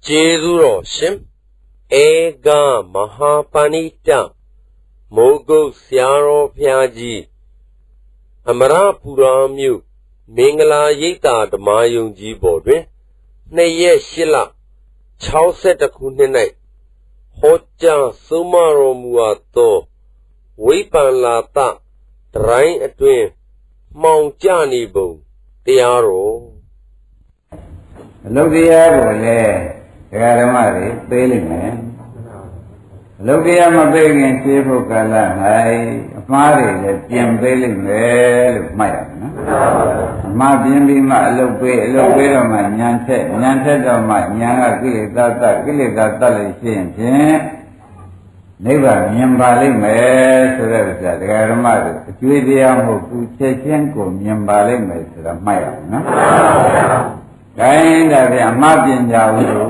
ကျေးဇူးတော်ရှင်ဧကမဟာပဏိတမိုးကုတ်ဆရာတော်ဘုရားကြီးအမရပူရာမြို့မင်္ဂလာရိပ်သာဓမ္မယုံကြီးပေါ်တွင်2 ရက် 8 လ 62 ခုနှစ်၌ဟောကြားဆုံးမတော်မူအပ်သောဝိပ္ပန္လာတဒရိုင်းအတွင်မှောင်ကျနေပုံတရားတော်အလုတ်တရားကိုလည်းဒကာဓမ္မတွေပေးလိမ့်မယ်အလုတ်တရားမပေးခင်ရှင်းဖို့ကာလ၌အမှားတွေလည်းပြင်ပေးလိမ့်မယ်လို့မှတ်ရမယ်နော်အမှားပြင်ပြီးမှအလုတ်ပေးတော့မှဉာဏ်ထက်တော့မှဉာဏ်ကကိလေသာတတ်လို့ရှိရင်ဖြင့်နိဗ္ဗာန်မြင်ပါလိမ့်မယ်ဆိုတဲ့ဥစ္စာဒကာဓမ္မတွေအကျွေးတရားမဟုတ်ဘူးချက်ချင်းကိုမြင်ပါလိမ့်မယ်ဆိုတာမှတ်ရမယ်နော်။ဒါရင်ဒါပြန်အမှားပြင်ကြဘူးလို့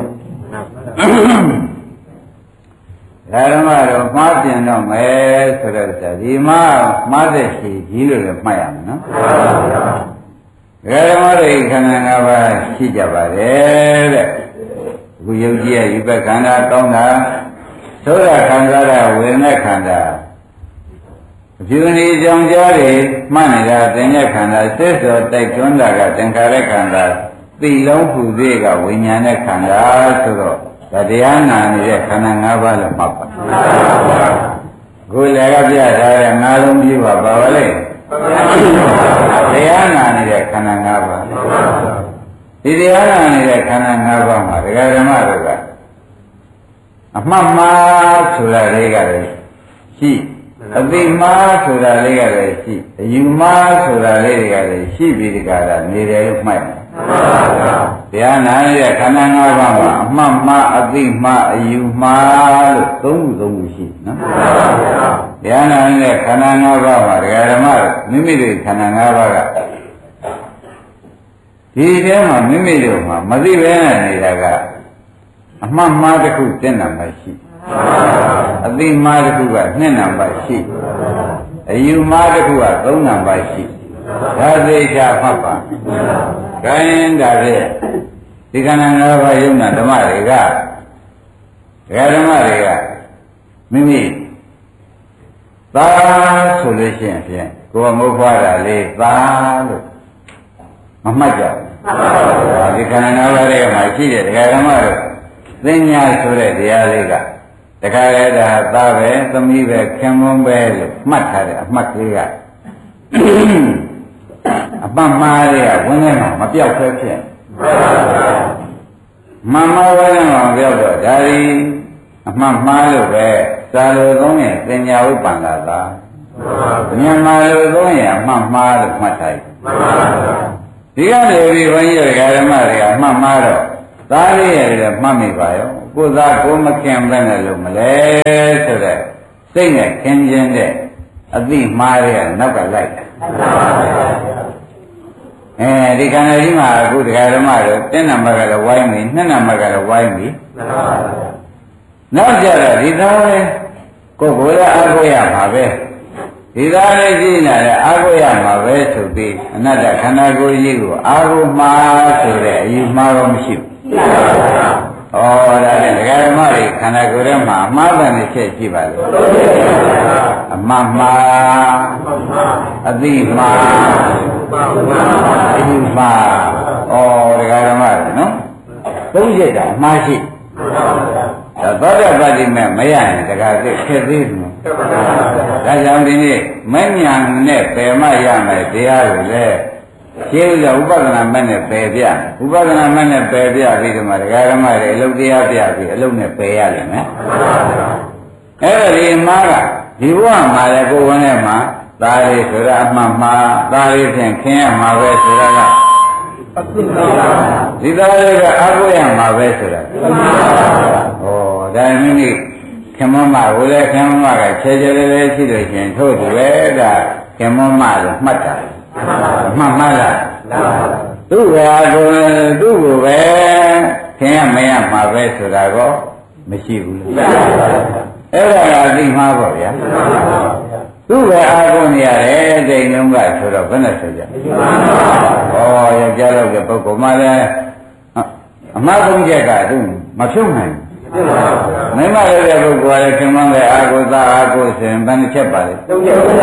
ဓမ္မတော်မှားပြင်တော့မယ်ဆိုတော့ဒီမှားတဲ့ရှိကြီးလို့လည်းမှတ်ရမယ်နော်ဓမ္မတွေခန္ဓာ၅ပါးရှိကြပါတယ်တဲ့အခုယုတ်ကြီးရဲ့ယူပခန္ဓာကောင်းတာသောတာခန္ဓာရဝေဒနာခန္ဓာအပြုနေကြောင့်ကြားတွေမှတ်နေတာသင်္ညခန္ဓာစိတ်တော်တိုက်တွန်းတာကသင်္ခါရခန္ဓာသိလုံးဖူသေးကဝိညာဉ်နဲ့ခန္ဓာဆိုတော့ဒါတရားနာနေတဲ့ခန္ဓာ၅ပါးလို့မှတ်ပါကိုယ်လည်းကပြထားတဲ့၅လုံးပြပါပါလေတရားနာနေတဲ့ခန္ဓာ၅ပါးဒီတရားနာနေတဲ့ခန္ဓာ၅ပါးမှာဒကာဓမ္မတို့ကအမှတ်မှားဆိုတာလေးကလည်းရှိအသိမှားဆိုတာလေးကလည်းရှိအယူမှားဆိုတာလေးတွေကလည်းရှိပြီးဒီကရာနေတယ်လို့မှတ်တယ်တရားနာရဲ့ခန္ဓာ၅ပါးမှာအမှတ်မှားအသိမှားအယူမှားလို့သုံးခုရှိနော်တရားနာရဲ့ခန္ဓာ၅ပါးမှာဒကာဓမ္မမိမိတို့ခန္ဓာ၅ပါးကဒီထဲမှာမိမိတို့မှာမသိဘဲနဲ့နေတာကအမှတ်မှားတစ်ခုသင်္နံပါရှိအသိမှားတစ်ခုက2 နံပါတ်ရှိအယူမှားတစ်ခုက3 နံပါတ်ရှိဒါသိချာမှတ်ပါခိုင်းတာဖြင့်ဒီခန္ဓာ၅ပါးယုံနာဓမ္မတွေကဓမ္မတွေကမိမိသာဆိုလို့ရှိရင်ဖြင့်ကိုယ်မဟုတ်ပါတာလေးသာလို့မမှတ်ကြဘူးဒီခန္ဓာ၅ပါးတွေကမှရှိတဲ့ဓမ္မတို့သင်ညာဆိုတဲ့တရားလေးကတခါလေဒါသားပဲသမီးပဲခင်မွန်းပဲလို့မှတ်ထားတဲ့အမှတ်ကလေးကအမှတ်မှားတွေကဝင်းထဲမှာမပြောက်ဖဲဖြစ်မှန်မှားဝင်းထဲမှာမပြောက်တော့ဒါဒီအမှတ်မှားလို့ပဲသာလိုသုံးရင်သင်ညာဝိပ္ပန္နသာမြန်မာလိုသုံးရင်အမှတ်မှားလို့မှတ်ထားဒီကနေပြီးဘုန်းကြီးဓမ္မတွေကအမှတ်မှားတော့သားလေးရဲ့မှတ်မိပါရောကိုယ်သားကိုမခင်ပဲနဲ့လို့မလဲဆိုတဲ့စိတ်နဲ့ခင်ခြင်းတဲ့အသိမှားရဲ့နောက်ကလိုက်ဒီခန္ဓာကြီးမှာအခုဓမ္မတို့1 နံပါတ်ကလည်းဝိုင်းပြီ2 နံပါတ်ကလည်းဝိုင်းပြီနောက်ကြတော့ဒီသားလေးကိုယ်ကိုယ်အားကိုးရမှာပဲဒီသားလေးကြည့်လာတယ်အားကိုးရမှာပဲဆိုပြီးအနတ္တခန္ဓာကိုယ်ကြီးကိုအားကိုးမှာဆိုတဲ့အယူမှားတော့မရှိဘူးဩဒါဖြင့်ဓမ္မတွေခန္ဓာကိုယ်ထဲမှာအမှားတန်တဲ့ချက်ရှိပါလေအမှတ်မှားအသိမှားအယူမှားဩဓမ္မတွေနော်သုံးချက်တာအမှားရှိဒါသောတာပတ္တိမဲ့မရရင်တခါသိခက်သေးဘူးဒါကြောင့်ဒီနေ့မဉ္ဇဏ်နဲ့ပယ်မရမယ်တရားကိုလည်းရှင်းဥပဒနာမဲ့နဲ့ပယ်ပြဥပဒနာမဲ့နဲ့ပယ်ပြပြီးတော့မှဓမ္မတွေအလုတ်တရားပြပြီးအလုတ်နဲ့ပယ်ရလိမ့်မယ်အဲ့ဒါဒီမှားကဒီဘဝမှာလည်းကိုယ်ဝင်ထဲမှာသားလေးဆိုတာအမှန်မှားသားလေးဖြင့်ခင်ရမှာပဲဆိုတာကဒီသားလေးကအားကိုးရမှာပဲဆိုတာဒါမိမိခင်မမကိုလည်းခင်မမကချဲလေးရှိလို့ရှင်ထို့သူပဲဒါခင်မမလို့မှတ်တာမှတ်မှလားသူ့ဘာကိုသူ့ကိုပဲခင်ရမရမှာပဲဆိုတာကောမရှိဘူးလို့အဲ့ဒါကအသိမှားပါဗျာသူ့ပဲအားကိုးနေရတယ်တိမ်လုံးကဆိုတော့ဘယ်နဲ့ဆိုကြဩရကြတော့တဲ့ပုဂ္ဂိုလ်မှလည်းအမှားသုံးချက်ကသူမဖြုတ်နိုင်ဘူးမိမလည်းတဲ့ပုဂ္ဂိုလ်ကလည်းခင်မတဲ့အာကိုသာအာကိုဆိုရင်ဘယ်နှချက်ပါလဲသုံးချက်ပါ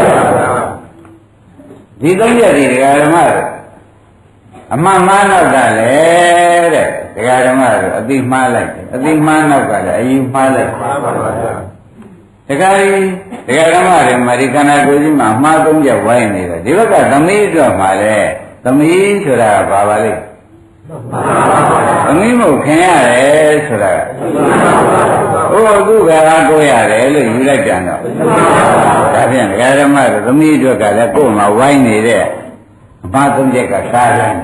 ဒီသုံးချက်ဒီဒကာဓမ္မတို့အမှန်မှန်တော့ကလည်းတဲ့ဒကာဓမ္မတို့အတိမှားလိုက်တယ်အတိမှားနောက်ကလည်းအယူမှားလိုက်ဒကာကြီးဒကာဓမ္မတွေမာဒီခန္ဓာကိုယ်ကြီးမှာအမှားသုံးချက်ဝိုင်းနေတယ်ဒီဘက်ကသမီးအတွက်မှာလဲသမီးဆိုတာဘာပါလဲသမီးမို့ခင်ရတယ်ဆိုတာဟိုအခုကလည်းကိုရတယ်လို့ယူလိုက်ကြတော့ဒါဖြင့်ဒကာဓမ္မတို့သမီးအတွက်ကလည်းကိုယ်မှာဝိုင်းနေတဲ့အမှားသုံးချက်ကစားတယ်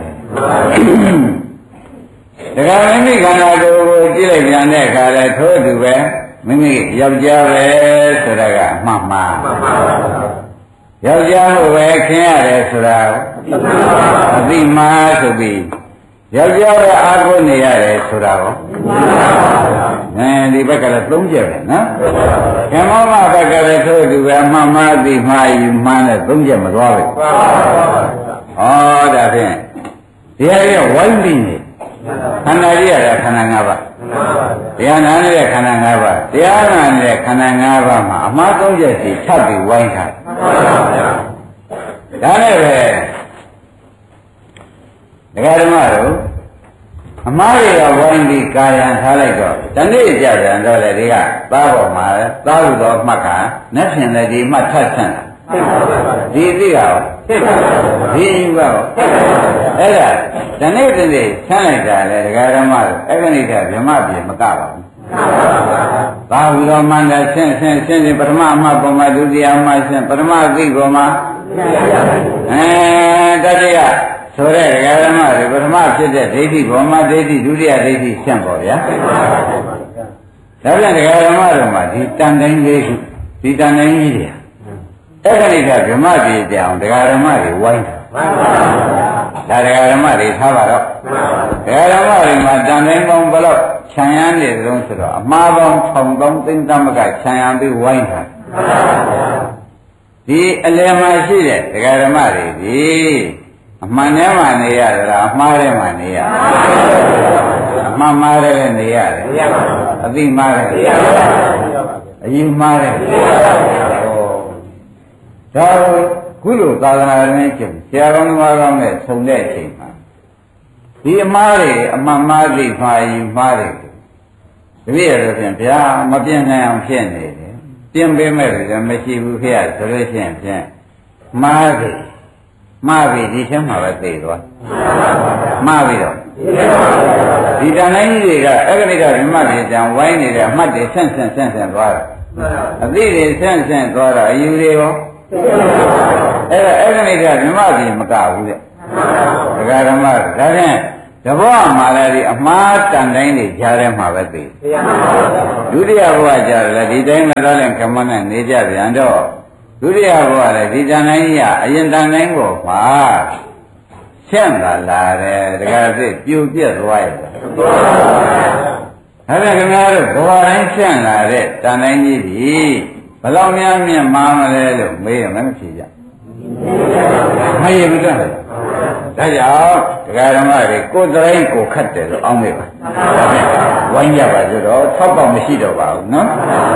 ဒကာမိမိခန္ဓာကိုယ်ကိုကြည့်လိုက်ပြန်တဲ့အခါလဲထိုးတူပဲမိမိယောက်ျားပဲဆိုတာကအမှန်မှားယောက်ျားလို့ပဲခင်ရတယ်ဆိုတာအသိမှားဆိုပြီးယောက်ျားပဲအားကိုးနေရတယ်ဆိုတာကိုဒီဘက်ကလည်းသုံးချက်ပဲနော်ဓမ္မမဘက်ကလည်းထိုးတူပဲအမှန်မှားသိမှားယူမှားနဲ့သုံးချက်မသွားဘူးဩဒါဖြင့်ဒီဟာကဝိုင်းပြီးနေခန္ဓာကြီးရတာခန္ဓာ၅ပါးတရားနာနေတဲ့ခန္ဓာ၅ပါးတရားနာနေတဲ့ခန္ဓာ၅ပါးမှာအမှားသုံးချက်စီထပ်ပြီးဝိုင်းထားဒါနဲ့ပဲဒကာဓမ္မတို့အမှားတွေကဝိုင်းပြီးကာယံထားလိုက်တော့တနေ့ကြပြန်တော့လေဒီကသားပေါ်မှာသားလို့တော့မှတ်ကနဲ့ဖြင့်လည်းဒီမှတ်ထပ်ဆန့်ဒီသိကရောဒီယူကရောအဲ့ဒါတနေ့တနေ့ဆန်းလိုက်တာလေဒကာဓမ္မတို့အက္ခဏိကဗြဟ္မပြေမကပါဘူးဘာဝိရောမန္တဆင်းပထမအမှတ်ပေါ်မှာဒုတိယအမှတ်ဆင်းပထမသိပေါ်မှာတတိယဆိုတဲ့ဒကာဓမ္မတွေပထမဖြစ်တဲ့ဒိဋ္ဌိဘောမဒိဋ္ဌိဒုတိယဒိဋ္ဌိဆင့်ပေါ်ဗျာဒါပြန်ဒကာဓမ္မတို့မှာဒီတန်တိုင်းလေးခုဒီတန်တိုင်းကြီးတွေအက္ခဏိကဗြဟ္မပြေကြအောင်ဒကာဓမ္မတွေဝိုင်းတာဒါဒကာဓမ္မတွေထားပါတော့ဒကာဓမ္မတွေမှာတန်တိုင်းပေါင်းဘယ်တော့ခြံရမ်းနေသလုံးဆိုတော့အမှားပေါင်း1300သိန်းသမကခြံရမ်းပြီးဝိုင်းတာဒီအလယ်မှာရှိတဲ့ဒကာဓမ္မတွေဒီအမှန်ထဲမှာနေရတာအမှားထဲမှာနေရအမှန်မှားထဲနေရတယ်အသိမှားထဲအယူမှားထဲဒါခုလိုသာသနာ့ရင်းကျဆရာတော်ကကောင်းနဲ့ဆုံတဲ့အချိန်မှာဒီအမှားတွေအမှန်မှားသိမှားယူမှားတွေတပည့်ရတော့ဖြင့်ဗျာမပြင်းနိုင်အောင်ဖြစ်နေတယ်ပြင်ပေးမဲ့လည်းမရှိဘူးခေရဆိုလို့ရှိရင်ဖြင့်မှားပြီဒီထဲမှာပဲသိသွားမှားပြီတော့ဒီတန်တိုင်းကြီးတွေကအက္ခဏိကဓမ္မတွေတန်ဝိုင်းနေတဲ့အမှတ်တွေဆန့်သွားတာအသိတွေဆန့်သွားတာအယူတွေရောအဲ့ဒါအက္ခဏိကဓမ္မတွေမကဘူးတဲ့ဒကာဓမ္မဒါဖြင့်တဘောမှာလည်းဒီအမှားတန်တိုင်းတွေကြားထဲမှာပဲသိဒုတိယဘဝကျတော့ဒီတိုင်းကတော့လည်းခမနဲ့နေကြပြန်တော့ဒုတိယဘဝလည်းဒီတန်တိုင်းကြီးကအရင်တန်တိုင်းကိုမှာရှင်းလာတယ်ဒကာသိပြူပြက်သွားရဲ့ဒါပြန်ခင်ဗျားတို့ဘဝတိုင်းရှင်းလာတဲ့တန်တိုင်းကြီးဒီဘယ်လောက်များမြင်မှားမလဲလို့မေးရမယ်မဖြေကြမရမတတ်ဘူးဒါကြောင့်ဒကာဓမ္မတွေကိုယ်တိုင်ကိုခတ်တယ်လို့အောင်းမေးပါဝိုင်းကြပါဆိုတော့ထောက်ပေါက်မရှိတော့ပါဘူးနော်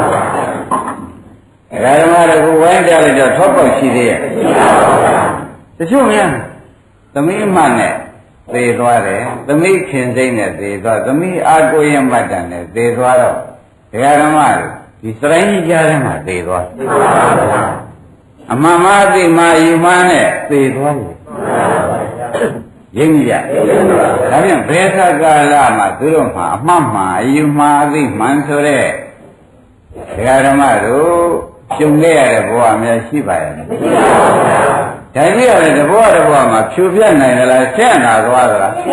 ဒကာဓမ္မတွေကိုဝိုင်းကြလိုက်တော့ထောက်ပေါက်ရှိသေးရဲ့တချို့များသမီးမှနဲ့သေသွားတယ်သမီးခင်စိမ့်နဲ့သေသွားသမီးအာကိုရမတ္တန်နဲ့သေသွားတော့ဒကာဓမ္မတွေဒီစရိုင်းကြီးကြားထဲမှာသေသွားအမှန်မှားသိမှယူမှန်းနဲ့သေသွားတယ်ရင်းကြဒါပြန်ဘယ်သကာလမှာသူတို့မှာအမှန်မှားယူမှားသိမှန်ဆိုတဲ့ဒကာဓမ္မတို့ကျုံခဲ့ရတဲ့ဘဝများရှိပါရဲ့ဒါကြီးရတယ်တဘောမှာဖြူပြတ်နိုင်သလားဆက်နာသွားသလား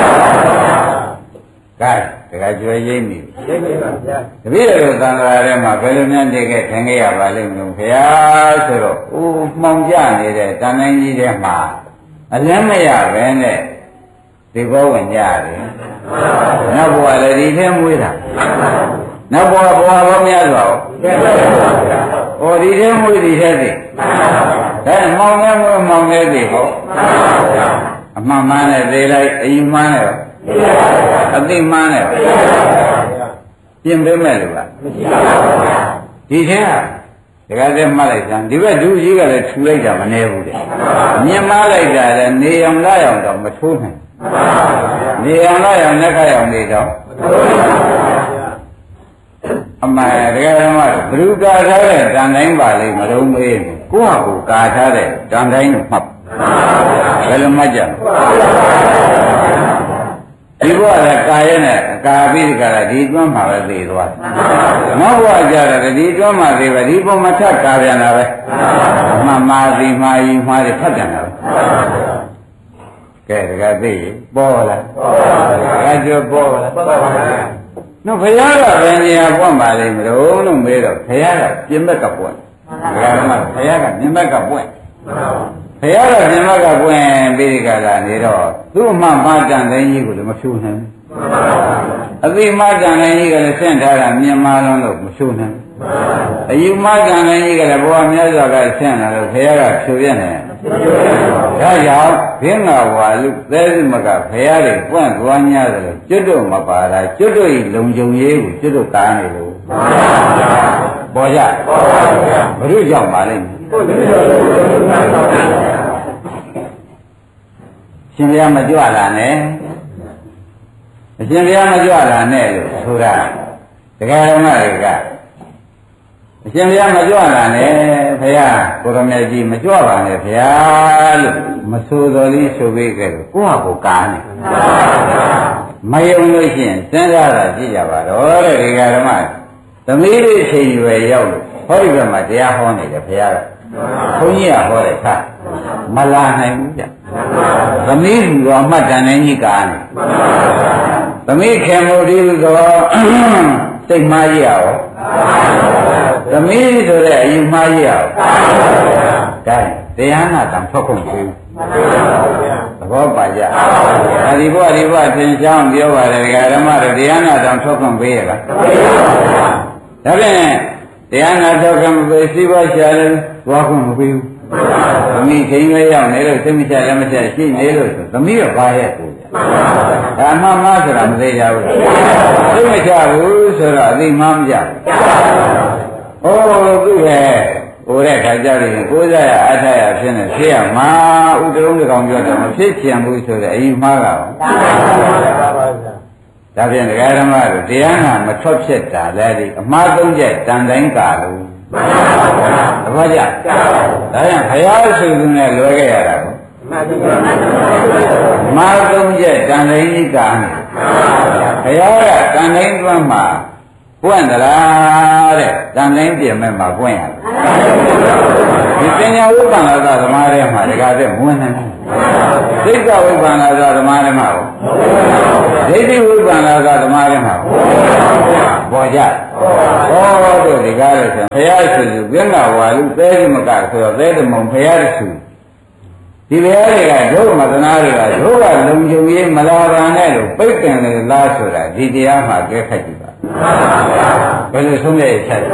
ကဲတခါကျွေးရင်းပြီတပည့်တော်သံဃာထဲမှာဘယ်လိုများနေခဲ့ထင်ခဲ့ရပါလိမ့်မလို့ခင်ဗျာဆိုတော့မှောင်ကြနေတဲ့တန်တိုင်းကြီးထဲမှာအလန်းမရပဲနဲ့ဒီဘောဝင်ကြတယ်နောက်ဘဝလည်းဒီထဲမွေးတာနောက်ဘဝပေါင်းများစွာဟောဒီထဲမွေးဒီထဲသိဒါမှောင်နေသိဟောအမှန်မှန်နဲ့သိလိုက်အယူမှန်နဲ့အသိမှန်းနဲ့ပြင်ပေးမဲ့လို့ကဒီထဲကတကယ်တည်းမှတ်လိုက်စမ်းဒီဘက်ဒုကြီးကလည်းထူလိုက်တာမနေဘူးတဲ့မြင်မလိုက်တာလည်းနေအောင်လာအောင်တော့မထိုးနိုင်နေအောင်လာအောင်လက်ခတ်အောင်နေတော့အမှန်တကယ်တော့ဘုရုကာထားတဲ့တန်တိုင်းပါလိမ့်မလုံးမေးကိုယ့်ဟာကိုကာထားတဲ့တန်တိုင်းကိုမှတ်ဘယ်လိုမှတ်ကြဒီဘဝကကာယနဲ့ကာပြီးကြတာဒီတွန်းမှာပဲသိသွားနောက်ဘဝကျတော့ဒီတွန်းမှာသိပဲဒီပုံမှာထပ်ကာပြန်တာပဲမှန်မှာဒီမှာယူမှာတွေထပ်ပြန်တာပဲကဲတကယ်သိပေါ်လာကဲကြောပေါ်လာနော်ဘုရားကဘယ်နေရာပွင့်ပါလိမ့်မလို့မေးတော့ဘုရားကပြင်ဘက်ကပွင့်ဘုရားကပြင်ဘက်ကပွင့်ဘုရားကပြင်ဘက်ကပွင့်ပြီးကြတာနေတော့သူ့မှမတန်တိုင်းကြီးကိုလည်းမဖြူနိုင်ဘူးအသိမတန်တိုင်းကြီးကလည်းဆင့်ထားတာမြင်မှလုံးလို့မဖြူနိုင်ဘူးအယူမတန်တိုင်းကြီးကလည်းဘဝမြတ်စွာကဆင့်လာလို့ဘုရားကဖြူပြနေဒါကြောင့်ဘင်းငါဝါလူသဲစုမကဘုရားတွေပွင့်သွား냐တယ်လို့ကျွတ်တို့မပါတာကျွတ်တို့ဤလုံခြုံရေးကိုကျွတ်တို့ကားနေလို့ပေါ်ကြဘုရုကြောင့်ပါလိမ့်မယ်ရှင်ဘုရားမကြွလာနဲ့အရှင်ဘုရားမကြွလာနဲ့လို့ဆိုတာတကယ်တော့မတွေကအရှင်ဘုရားမကြွလာနဲ့ဘုရားကိုရမေကြီးမကြွပါနဲ့ဘုရားလို့မဆိုတော်လေးဆိုပေးခဲ့လို့ကိုယ့်ဟာကိုကားနေမယုံလို့ရှိရင်စဉ်းစားတာကြည့်ကြပါတော့တဲ့ဒီကဓမ္မသမီးလေးအချိန်ရွယ်ရောက်လို့ဟောဒီဘက်မှာတရားဟောနေတယ်ဘုရားကဘုန်းကြီးကဟောတယ်ခါမလာနိုင်ဘူးဗျသမီးလူတော်အမှတ်တန်နေကြီးကားနေသမီးခင်မို့ဒီလူတော်စိတ်မှားရရောသမီးဆိုတဲ့အယူမှားရရောဒါတရားနာတံထွက်ကုန်ဘူးသဘောပါကြဒီဘုရားသင်ချောင်းပြောပါတယ်ဓမ္မတွေတရားနာတံထွက်ကုန်ပေးရလားဒါဖြင့်တရားနာထွက်ကုန်ပေးစီးပွားရှာတယ်သွားကုန်မပေးဘူးသမီးချိန်ရွယ်ရောက်နေလို့သိမချလည်းမချရှိနေလို့ဆိုသမီးကဘာရဲ့ကိုဒါမှမဆိုတာမသေးကြဘူးသိမချဘူးဆိုတော့အသိမှမကြဘူးဩသူ့ရဲ့ဟိုတဲ့ခါကြလို့ကိုးစားရအထရဖြစ်နေဖြစ်ရမှာဥတလုံးတစ်ကောင်ပြောတယ်မဖြစ်ချင်ဘူးဆိုတဲ့အယူမှားကပါဒါဖြင့်ဒကာဓမ္မတို့တရားနာမထွက်ဖြစ်တာလည်းဒီအမှားသုံးချက်တန်တိုင်းကာလို့သဘောကျဒါကြောင့်ဘုရားဆိုသူနဲ့လွယ်ခဲ့ရတာကိုမှားသုံးချက်တန်တိုင်းကြီးကာနေဘုရားကတန်တိုင်းတွန်းမှာပွင့်သလားတဲ့တန်တိုင်းပြင်မဲ့မှာပွင့်ရတယ်ဒီပညာဝိပ္ပန္နသသမားထဲမှာတကားတဲ့ဝင်နေတယ်သိက္ခာဝိပ္ပန္နသသမားထဲမှာဒိဋ္ဌိဝိပ္ပန္နသသမားထဲမှာပေါ်ကြဟောတို့ဒီကားလို့ဆိုဘုရားဆိုသူပြင်းလာဝါလူသဲမကဆိုတော့သဲတမုံဘုရားသူဒီဘုရားတွေကဒုမသနာတွေကဒုကလုံခြုံရေးမလာပါနဲ့လို့ပိတ်တယ်လို့လားဆိုတာဒီတရားမှာကြဲခတ်ကြည့်ပါဘယ်လိုဆုံးဖြတ်ချက်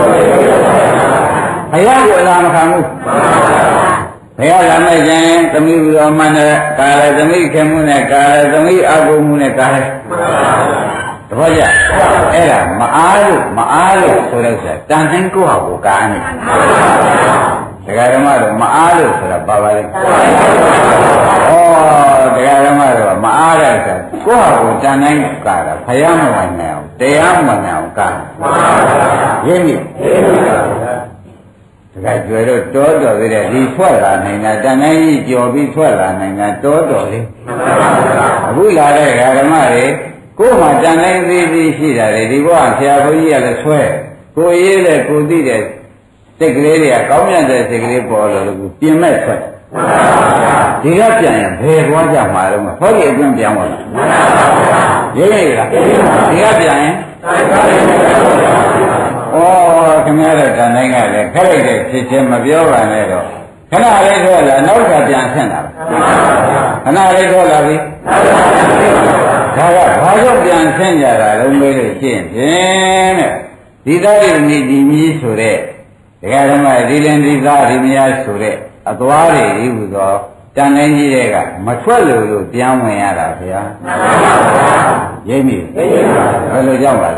ဘုရားကိုလာမခံဘူးဘုရားလာမဲ့ခြင်းသမီးတော်မှနဲ့ကာရသမီးခင်မှုနဲ့ကာရသမီးအကုန်မှုနဲ့ကာရတပည့်ကြအဲ့ဒါမအားလို့ဆိုလိုက်တာတန်တိုင်းကိုယ့်ဟာကိုကားနေဒကာဓမ္မတို့မအားလို့ဆိုတာပါပါလိမ့်ဩဒကာဓမ္မတို့မအားတဲ့ဆိုကိုယ့်ဟာကိုတန်တိုင်းကာတာဘုရားမဝင်နိုင်အောင်တရားမဝင်အောင်ကာရင်းပြီတကယ်ကျွယ်တော့တောတော်သေးတယ်ဒီထွက်လာနိုင်တာတန်တိုင်းကြီးကြော်ပြီးထွက်လာနိုင်တာတောတော်လေးအခုလာတဲ့ဓမ္မတွေကိုယ်မှတန်တိုင်းသေးသေးရှိတာလေဒီဘဝဆရာဘုန်းကြီးကလည်းဆွဲကိုရေးတယ်ကိုသိတယ်စိတ်ကလေးတွေကကောင်းမြတ်တဲ့စိတ်ကလေးပေါ်လို့ပြင်မဲ့ဆွဲဒီကပြန်ရင်ဘယ်ဘဝကြမှာတော့ဟောဒီအတွင်းပြန်ပါလားရေးရလားဒီကပြန်ရင်ဩခင်ဗျားတို့တန်တိုင်းကလည်းခက်လိုက်တဲ့ဖြစ်ချင်းမပြောပါနဲ့တော့ခဏလေးထွက်လာနောက်ကပြန်ဆင့်တာခဏလေးထွက်လာပြီဒါကဘာကြောင့်ပြန်ဆင့်ကြတာလုံးမေးလို့ရှင်းဖြင့်တဲ့ဒီသားရည်ဒီကြီးဆိုတဲ့ဒကာဓမ္မဒီလင်ဒီသားဒီမယားဆိုတဲ့အသွားတွေဟူသောတန်တိုင်းကြီးတွေကမထွက်လို့ပြန်ဝင်ရတာဗျာရိပ်မိဘယ်လိုကြောက်ပါလဲ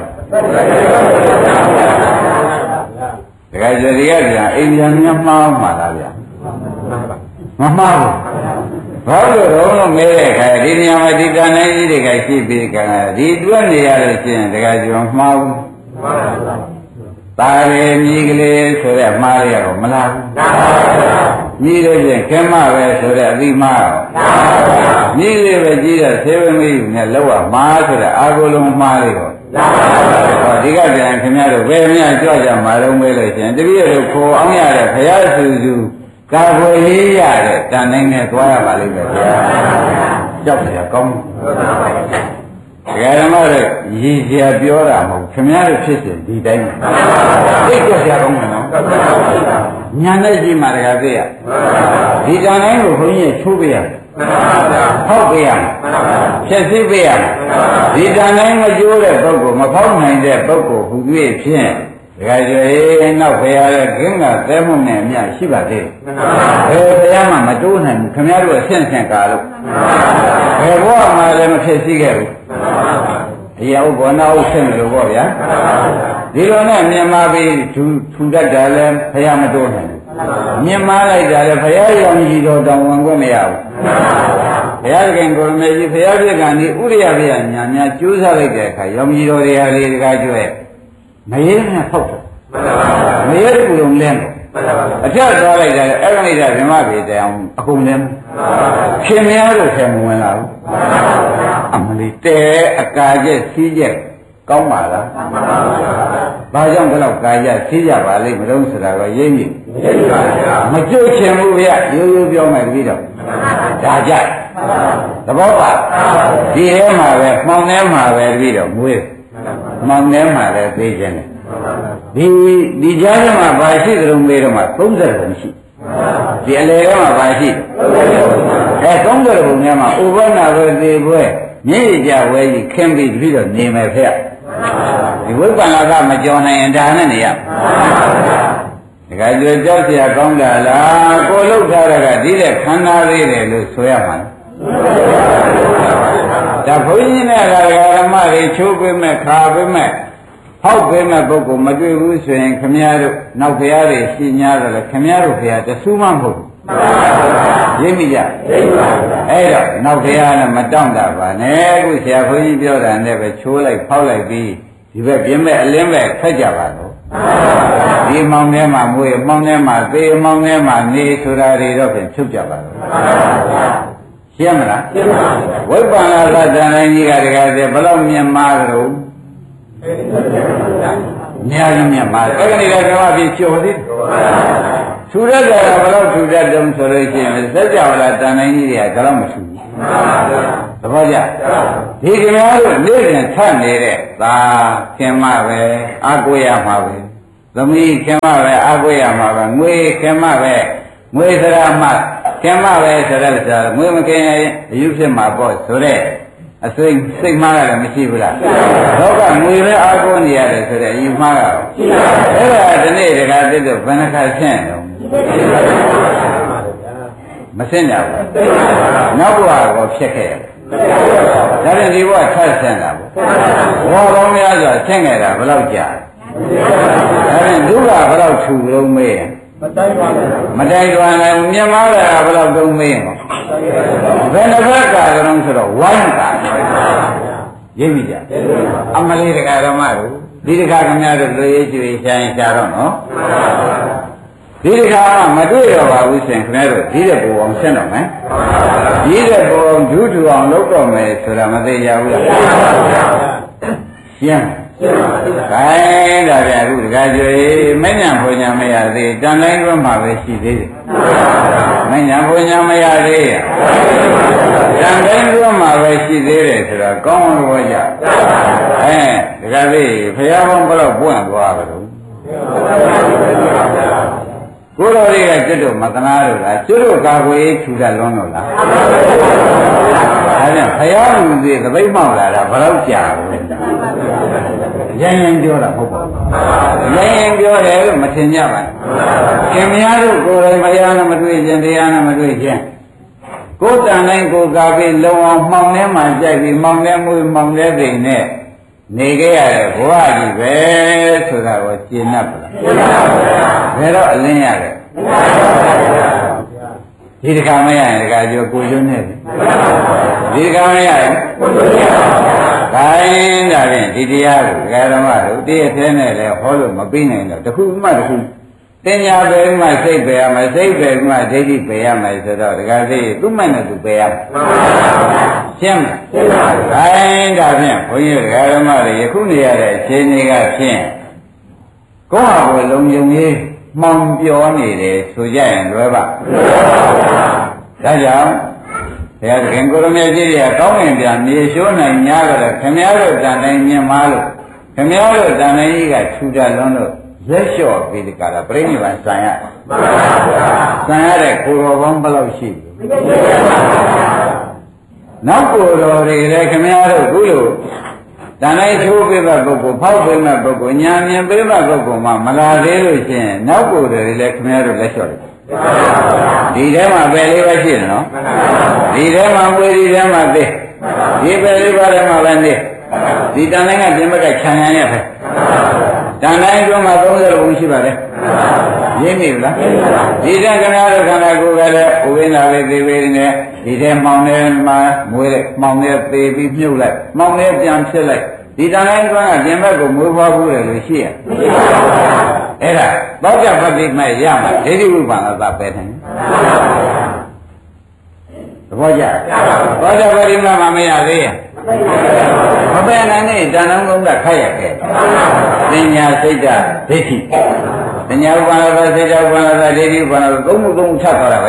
တခါကျဒီကပြန်အိမ်ပြန်မှားမှာလားဗျာမမှားဘူးဘာလို့တော့မဲတဲ့ခါဒီနေရာမှာဒီတန်တိုင်းကြီးတွေကရှိပြီးခါဒီတွက်နေရလို့ရှိရင်တခါကျမှားဘူးတာရေမြည်ကလေးဆိုတဲ့မှားရတော့မလားဘူးမြည်လို့ချင်းခင်မပဲဆိုတဲ့အသီးမှားတော့မြည်လေးပဲကြီးတဲ့ဆေးဝင်းလေးနဲ့လောက်ရမှားဆိုတဲ့အာကိုလုံးမှားလေးတော့ဟောဒီကပြန်ခင်ဗျားတို့ဘယ်မြကြွကြမှာလုံးမဲလို့ချင်းတပည့်တို့ခေါ်အောင်ရတဲ့ဘုရားစုစုကာကွယ်ရေးရတဲ့တန်တိုင်းနဲ့သွားရပါလိမ့်မယ်ဗျာကြောက်ကြကောင်းဒကာဓမ္မတို့ရည်စရာပြောတာမဟုတ်ခင်ဗျားတို့ဖြစ်စဉ်ဒီတိုင်းပဲသိကြစရာကောင်းတယ်နော်ညာနဲ့ကြည့်မှတကားသိရဒီတန်တိုင်းကိုဘုန်းကြီးချိုးပေးရဖောက်ပေးရဖြည့်ဆည်းပေးရဒီတန်တိုင်းမကျိုးတဲ့ပုဂ္ဂိုလ်မဖောက်နိုင်တဲ့ပုဂ္ဂိုလ်ဟူ၍ဖြင့်ဒကာကျွေးနောက်ဖရာရဲ့ခင်းကသဲမှုနဲ့အမြရှိပါသေးတယ်ဘယ်ဖရာမှမတိုးနိုင်ဘူးခင်ဗျားတို့အဆင့်ဆင့်ကာလို့ဘယ်ဘဝမှာလည်းမဖြစ်စည်းခဲ့ဘူးဒီအုပ်ဘောနာအုပ်ဆင့်လို့ပေါ့ဗျာဒီလိုနဲ့မြန်မာပြည်ထူတတ်တယ်လည်းဖရာမတိုးနိုင်ဘူးမြန်မာလိုက်တာလည်းဖရာရောင်ကြီးတော်တောင်ဝင်ခွင့်မရဘူးဘုရားခင်ကိုရမေကြီးဖရာပြကနေဥရိယပြညာညာကျိုးစားလိုက်တဲ့အခါရောင်ကြီးတော်တွေဟာလေတကားကျွဲမရေနဲ့ဖောက်တယ်မရေကူလုံးလဲအထက်သွားလိုက်တယ်အဲ့ဒီကဓမ္မပြေတဲ့အောင်အကုန်လဲခင်များတို့ဆယ်မဝင်လာဘူးအမလီတဲအကာကျက်စီးကျက်ကောင်းပါလားဘာကြောင့်ဒီလောက်ကာကျစီးကြပါလိမ့်မလို့ဆိုတာတော့ရိပ်မိမကြွချင်ဘူးဗျရိုးရိုးပြောမယ်ပြီးတော့ဒါကြသဘောပါဒီထဲမှာပဲမှောင်ထဲမှာပဲပြီးတော့မွေးမောင်ထဲမှာလည်းသိခြင်းတယ်ဒီကြားထဲမှာဘာရှိကြုံမေးတော့မှ30ဘုံရှိဒီအလေထဲမှာဘာရှိ30ဘုံထဲမှာဥပနာပဲသေပွဲမြည်ကြဝဲကြီးခင်းပြီးတော့နေမယ်ဖေဒီဝိပ္ပန္နကမကြော်နိုင်ရင်ဒါနဲ့နေရဒကာကျွေးကြောက်เสียကောင်းတာလားကိုလှုပ်ထားတာကဒီတဲ့ခန္ဓာလေးတယ်လို့ဆိုရမှာဒါဘုန်းကြီးနဲ့ဓမ္မတွေချိုးပေးမဲ့ခါပေးမဲ့ဟောက်ပေးမဲ့ပုဂ္ဂိုလ်မတွေ့ဘူးဆိုရင်ခမည်းတော်နောက်ဘုရားတွေရှင်းများတယ်လေခမည်းတော်ဘုရားတဆူးမှမဟုတ်ဘူးရိပ်မိကြအဲ့တော့နောက်ဘုရားနဲ့မတောင့်တာပါနဲ့အခုဆရာဘုန်းကြီးပြောတာနဲ့ပဲချိုးလိုက်ဖောက်လိုက်ပြီးဒီဘက်ပြင်းမဲ့အလင်းမဲ့ဖက်ကြပါတော့ဒီမောင်ထဲမှာမွေးမောင်ထဲမှာသေမောင်ထဲမှာနေဆိုတာတွေတော့ပြန်ချုပ်ကြပါတော့ရှင်းမလားရှင်းပါပြီဝိပ္ပန္နကတန်တိုင်းကြီးကတကယ်ဘယ်လောက်မြင်မာကြလို့များကြီးမြင်မာအဲ့ဒီကဓမ္မပြီးကျော်သေးထူရတဲ့ဘယ်လောက်ထူတတ်တုံးဆိုလို့ရှိရင်စัจ java လာတန်တိုင်းကြီးတွေကဒါတော့မထူဘူးသဘောကျဒီခင်ဗျားတို့နေ့စဉ်ထပ်နေတဲ့သာခင်မပဲအာကိုရမှာပဲသမီးခင်မပဲအာကိုရမှာပဲငွေခင်မပဲငွေစရာမှခင်မပဲဆိုတဲ့ဆရာငွေမခင်ရင်အယူဖြစ်မှာပေါ့ဆိုတဲ့အစိတ်မှားရတယ်မရှိဘူးလားတော့ကငွေပဲအားကိုးနေရတယ်ဆိုတဲ့အယူမှားတာအဲ့ဒါဒီနေ့တခါသိတော့ဘယ်နှခါဆင့်တော့မဆင့်ကြဘူးနောက်ဘဝကောဖြစ်ခဲ့တယ်ဒါပြန်ဒီဘဝထပ်ဆင့်တာပေါ့ဘောပေါင်းများစွာဆင့်ခဲ့တာဘယ်လောက်ကြာဒါပြန်ဒုက္ခဘယ်လောက်ထူလုံးမေးမတိုင်ပါဘူးမတိုင်ပါနဲ့မြင်မားတာဘယ်လောက်တုံးမေးမှာဘယ်နှဘက်ကကြုံဆိုတော့ဝိုင်းတာရိပ်ပြီကြအမလေးတက္ကရာမတို့ဒီတက္ကရာခင်ဗျားတို့လူရေးကျွေးဆိုင်ရှာတော့နော်ဒီတက္ကရာမတွေ့တော့ပါဘူးရှင်ခင်ဗျားတို့ဒီတဲ့ပူအောင်ဆင်းတော့မယ်ဒီတဲ့ပူအောင်ဒုထူအောင်လုပ်တော့မယ်ဆိုတာမသိကြဘူးလားရှင်းခိုင်းဒါပြအခုတခါကျွေးမညံဖွညာမရသေးတန်တိုင်းတွင်းမှာပဲရှိသေးတယ်မညံဖွညာမရသေးရတန်တိုင်းတွင်းမှာပဲရှိသေးတယ်ဆိုတော့ကောင်းလို့ကြတခါလေးဘုရားဘုံဘလောက်ပွင့်သွားကြလို့ကိုယ်တော်တွေကကျွတ်တို့မသနာတို့လားကျွတ်တို့ကာကွယ်ထူတာလွန်းတော့လားဒါပြန်ဘုရားလူတွေသပိတ်မောက်လာတာဘယ်တော့ကြာဘူးရင်ပြောတာမဟုတ်ပါဘူးရင်ပြောတယ်လို့မထင်ကြပါဘူးခင်ဗျားတို့ကိုယ်တိုင်ဘုရားနဲ့မတွေ့ခြင်းတရားနဲ့မတွေ့ခြင်းကိုယ်တန်တိုင်းကိုကာပြီးလုံအောင်မှောင်ထဲမှာကြိုက်ပြီးမှောင်ထဲမွေးမှောင်ထဲသိနဲ့နေခဲ့ရတဲ့ဘဝကြီးပဲဆိုတာကိုရှင်း납ပါလားရှင်း납ပါဗျာဘယ်တော့အလင်းရတယ်ဒီတခါမရရင်တခါကျော်ကိုကျွန်းနေပြီဒီတခါမရရင်ကိုကျွန်းနေပါခိုင်းဒါဖြင့်ဒီတရားကိုဒကာဓမ္မတို့တည့်ထဲနဲ့လည်းဟောလို့မပြီးနိုင်တော့တခုမှတခုတင်ညာပဲမှစိတ်ပဲရမယ်စိတ်ပဲမှဒိဋ္ဌိပဲရမယ်ဆိုတော့ဒကာသေးသူ့မှန်နဲ့သူပဲရမယ်ရှင်းမလားရှင်းပါပြီခိုင်းဒါဖြင့်ဘုန်းကြီးဒကာဓမ္မတွေယခုနေရတဲ့အခြေအနေကဖြင့်ကိုယ့်ဟာကိုယ်လုံယုံရေးမှောင်ပြောနေတယ်ဆိုကြရင်လွယ်ပါဒါကြောင့်ဘုရားသခင်ကိုရမေကြီးတွေကကောင်းငင်ပြန်မြေရှိုးနိုင်များကြတယ်ခင်ဗျားတို့တန်တိုင်းမြင်မာလို့ခင်ဗျားတို့တန်တိုင်းကြီးကထူတာလွန်းလို့ရက်လျှော့ပြီးဒီကလာပြိဋိဘံဆံရဆံရတဲ့ကိုယ်တော်ကောင်းဘယ်လောက်ရှိနောက်ကိုယ်တော်တွေလည်းခင်ဗျားတို့ခုလိုတန်တိုင်းချိုးပေးတဲ့ပုဂ္ဂိုလ်ဖောက်ပေးတဲ့ပုဂ္ဂိုလ်ညာမြင်ပေးတဲ့ပုဂ္ဂိုလ်မှမလာသေးလို့ရှိရင်နောက်ကိုယ်တော်တွေလည်းခင်ဗျားတို့လက်လျှော့တယ်ဒီထဲမှာပဲလေးပဲရှိတယ်နော်ဒီထဲမှာမွေးဒီထဲမှာသိဒီပဲလေးပါးထဲမှာပဲနေဒီတန်တိုင်းကပြင်ဘက်ကခြံရံရပဲတန်တိုင်းကမှ30ဘုံရှိပါတယ်ရင်းနေလားဒီတဲ့ခဏတော့ခန္ဓာကိုယ်ကလည်းဥဝိနာလေးသေးသေးနဲ့ဒီထဲမှောင်ထဲမှာမွေးတဲ့မှောင်ထဲသေးပြီးမြုပ်လိုက်မှောင်ထဲပြန်ဖြစ်လိုက်ဒီတန်တိုင်းကပြင်ဘက်ကိုမွေးဖွားဘူးလေရှိရအဲ့ဒါသောကြပတိမဲ့ရမှာဒိဋ္ဌိဝိပန္နသပဲတယ်သဘောကျသောကြပတိမဲ့မရသေးရင်မပဲနိုင်နဲ့တဏှာလုံးကခိုက်ရခဲ့ပညာစိတ်ဓာတ်ဒိဋ္ဌိပညာဥပါဒသစိတ်ဓာတ်ဥပါဒသဒိဋ္ဌိဥပါဒသသုံးခုထပ်သွားတာပဲ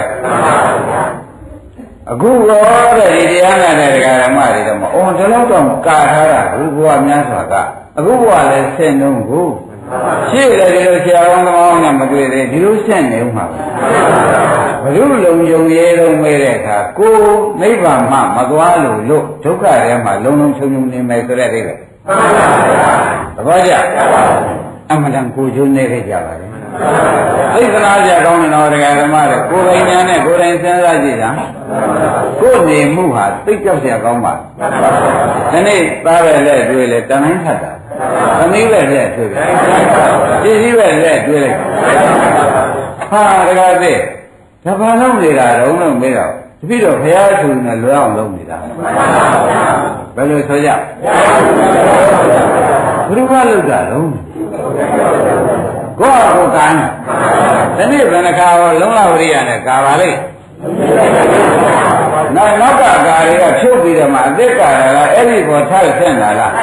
အခုရောတဲ့ဒီတရားနာတဲ့ဒကာဓမ္မတွေတော့မအောင်ဒီလောက်တော့ကာထားတာဘုရားများစွာကအခုဘုရားလည်းဆင့်နှုံးကိုရှေ့တယ်ဒီလိုဆရာကောင်းသမားနဲ့မတွေ့သေးဒီလိုဆင့်နေဦးမှာဘယ်လိုလုံယုံရဲတော့မဲတဲ့အခါကိုနိဗ္ဗာန်မှမသွားလို့ဒုက္ခထဲမှာလုံလုံချုံချုံနေမယ်ဆိုတဲ့အိဗယ်သဘောကျအမှန်တန်ကိုကျိုးနေခဲ့ကြပါလေသိက္ခာကြကောင်းတဲ့တော်တရားဓမ္မတွေကိုယ်ပိုင်ဉာဏ်နဲ့ကိုယ်တိုင်စဉ်းစားကြည့်တာကိုယ်နေမှုဟာသိကြောက်เสียကောင်းပါဒီနေ့သားပဲလက်တွေ့လေတန်တိုင်းထပ်တာသမီးပဲလက်တွေ့ပဲပစ္စည်းပဲလက်တွေ့လိုက်ဟာတကားသိဒါဘာလို့နေတာတော့လို့မေးတော့တပည့်တော်ဘုရားသူနဲ့လွယ်အောင်လုပ်နေတာဘယ်လိုဆိုကြဘုရားလုပ်တာလုံးကိုယ့်ကိုယ်ကံဒီနေ့ဘယ်နှခါလုံးလဝရိယနဲ့ကာပါလိမ့်နောက်ကကာတွေကဖြုတ်ပြီးတော့မှအသက်ကာရကအဲ့ဒီပေါ်ထားဆင့်လာလား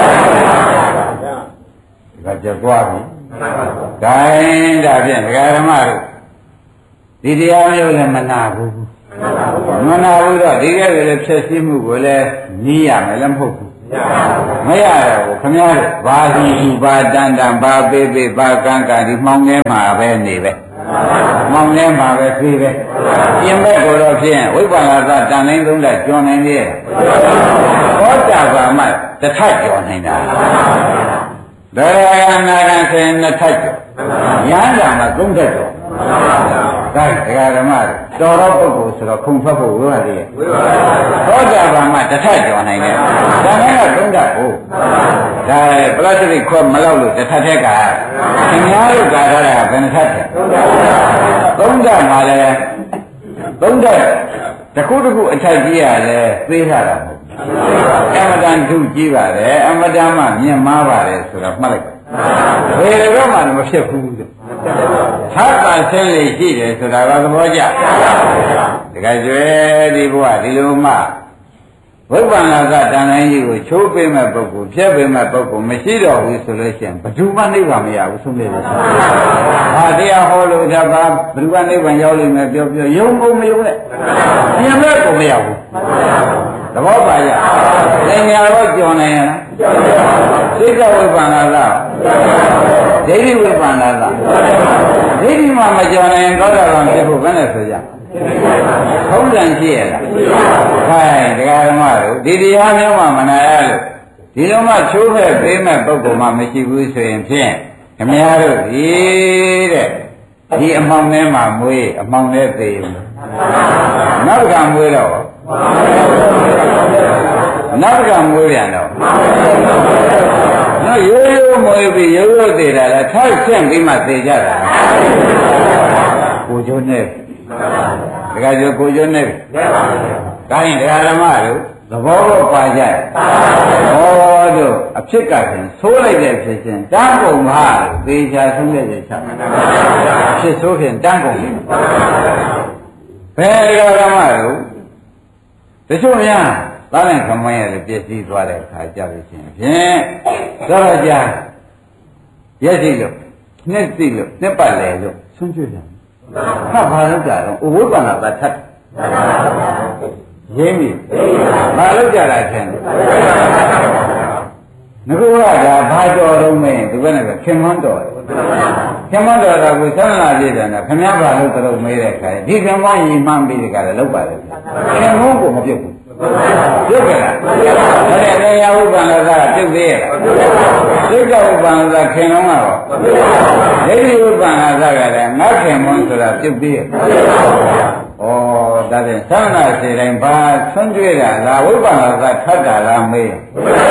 ဒီကကြွားပြီဂိုင်းဒါဖြင့်ဒကာဓမ္မတို့ဒီတရားမျိုးလည်းမနာဘူးမနာဘူးတော့ဒီကဲလည်းဖြည့်ရှင်းမှုကိုလည်းနီးရမယ်လည်းမဟုတ်ဘူးမရတော့ခမည်းတော်ဘာစီဘာတန်တန်ဘာပေးပေးဘာကံကံဒီမှောင်ထဲမှာပဲနေပဲမှောင်ထဲမှာပဲပြေးပဲပြင်ဘက်ကိုတော့ဖြင့်ဝိပ္ပန္နသတန်တိုင်းသုံးလက်ကျော်နိုင်သေးတယ်ဘောတာပါမှတစ်ထပ်ကျော်နိုင်တာဒရယနာရဆယ်နှစ်ထပ်ကျော်ရဟန္တာမှာသုံးထပ်ကျော်ဒါဒကာဓမ္မတော်တော့ပုဂ္ဂိုလ်ဆိုတော့ခုံဖတ်ဖို့ဝေါ်ရတယ်သောတာပန်မှာတစ်ထပ်ကျော်နိုင်တယ်ဒါနဲ့ကသုံးထပ်ကိုဒါပလတ်စတစ်ခွက်မလောက်လို့တစ်ထပ်ထက်ကခင်ဗျားတို့ကာထားတာဘယ်နှထပ်ထက်သုံးထပ်မှာလည်းသုံးထပ်တစ်ခုတစ်ခုအထက်ကြီးရလဲသေးထားတာမဟုတ်ဘူးအမတန်ထုကြီးပါတယ်အမတန်မှမြင့်မားပါတယ်ဆိုတော့မှတ်လိုက်ဘယ်တော့မှမဖြစ်ဘူးတဲ့သာသာဆင်းလေရှိတယ်ဆိုတာကသဘောကျတကယ်ကျွဲဒီဘုရားဒီလိုမှဝိပ္ပန္နကတန်တိုင်းကြီးကိုချိုးပေးမဲ့ပုဂ္ဂိုလ်ဖြတ်ပေးမဲ့ပုဂ္ဂိုလ်မရှိတော့ဘူးဆိုလို့ရှိရင်ဘယ်သူမှနိဗ္ဗာန်မရဘူးဆုံးဖြတ်လို့ဟာတရားဟောလို့ဒါပါဘယ်သူကနိဗ္ဗာန်ရောက်လိမ့်မယ်ပြောယုံကုန်မယုံနဲ့ပြင်မဲ့ကိုမရဘူးသဘောပါရဲ့သင်ညာတော့ကြော်နိုင်ရလားသိက္ခာဝိပ္ပန္နကဒိဋ္ဌိဝိပ္ပန္နကဒိဋ္ဌိမှမကြော်နိုင်သောတာပန်ဖြစ်ဖို့ဘယ်နဲ့ဆိုကြထုံးစံရှိရလားခိုင်းတရားဓမ္မတို့ဒီတရားမျိုးမှမနာရလို့ဒီလိုမှချိုးဖက်ပေးမဲ့ပုဂ္ဂိုလ်မှမရှိဘူးဆိုရင်ဖြင့်ခမည်းတော်ဒီတဲ့ဒီအမှောင်ထဲမှာမွေးအမှောင်ထဲသေးဘူးနောက်ကမွေးတော့နောက်ကမွေးပြန်တော့နော်ရိုးရိုးမွေးပြီးရိုးရိုးသေးတာလားထောက်ဆင့်ပြီးမှသေကြတာကိုကျိုးနဲ့တခါကျကိုကျိုးနဲ့ဒါရင်တရားဓမ္မတို့သဘောကိုပါကြတယ်ဟောတို့အဖြစ်ကဖြင့်သိုးလိုက်တဲ့ဖြစ်ချင်းတန်းကုန်ပါသေချာဆုံးတဲ့ချက်ဖြစ်ဆိုးဖြင့်တန်းကုန်ဘယ်တရားဓမ္မတို့တချို့များသားနဲ့ခမင်းရလည်းပြည့်စည်သွားတဲ့အခါကြလို့ချင်းဖြင့်သောကြရက်စီလို့နှစ်စီလို့နှစ်ပတ်လေလို့ဆွန့်ကျွေးတယ်ခါဘာလို့ကြတော့ဝိပဿနာသတ်ထပ်ရင်းပြီဘာလို့ကြတာထင်လဲငါကဘာတော်တော့မင်းဒီဘက်နဲ့ခင်မွန်းတော်ခင်မွန်းတော်ကကိုသန္နာပြည့်တယ်နော်ခင်ဗျားဘာလို့တော်မေးတဲ့ခါဒီခင်မွန်းရီမှန်းပြီးဒီကလည်းလောက်ပါလေခင်မွန်းကိုမပြုတ်ဘူးပြုတ်ကြလားအဲ့ဒါတရားဥပ္ပန္နသာပြုတ်သေးရဲ့ပြုတ်ကြဥပ္ပန္နသာခင်လုံးကတော့ဒိဋ္ဌိဥပ္ပန္နသာကလည်းငါခင်မွန်းဆိုတာပြုတ်သေးရဲ့ဩဒါဖြင့်သန္နာစေတိုင်းဘာဆွန့်ကျွေးတာလားဝိပ္ပန္နသာထပ်တာလားမေး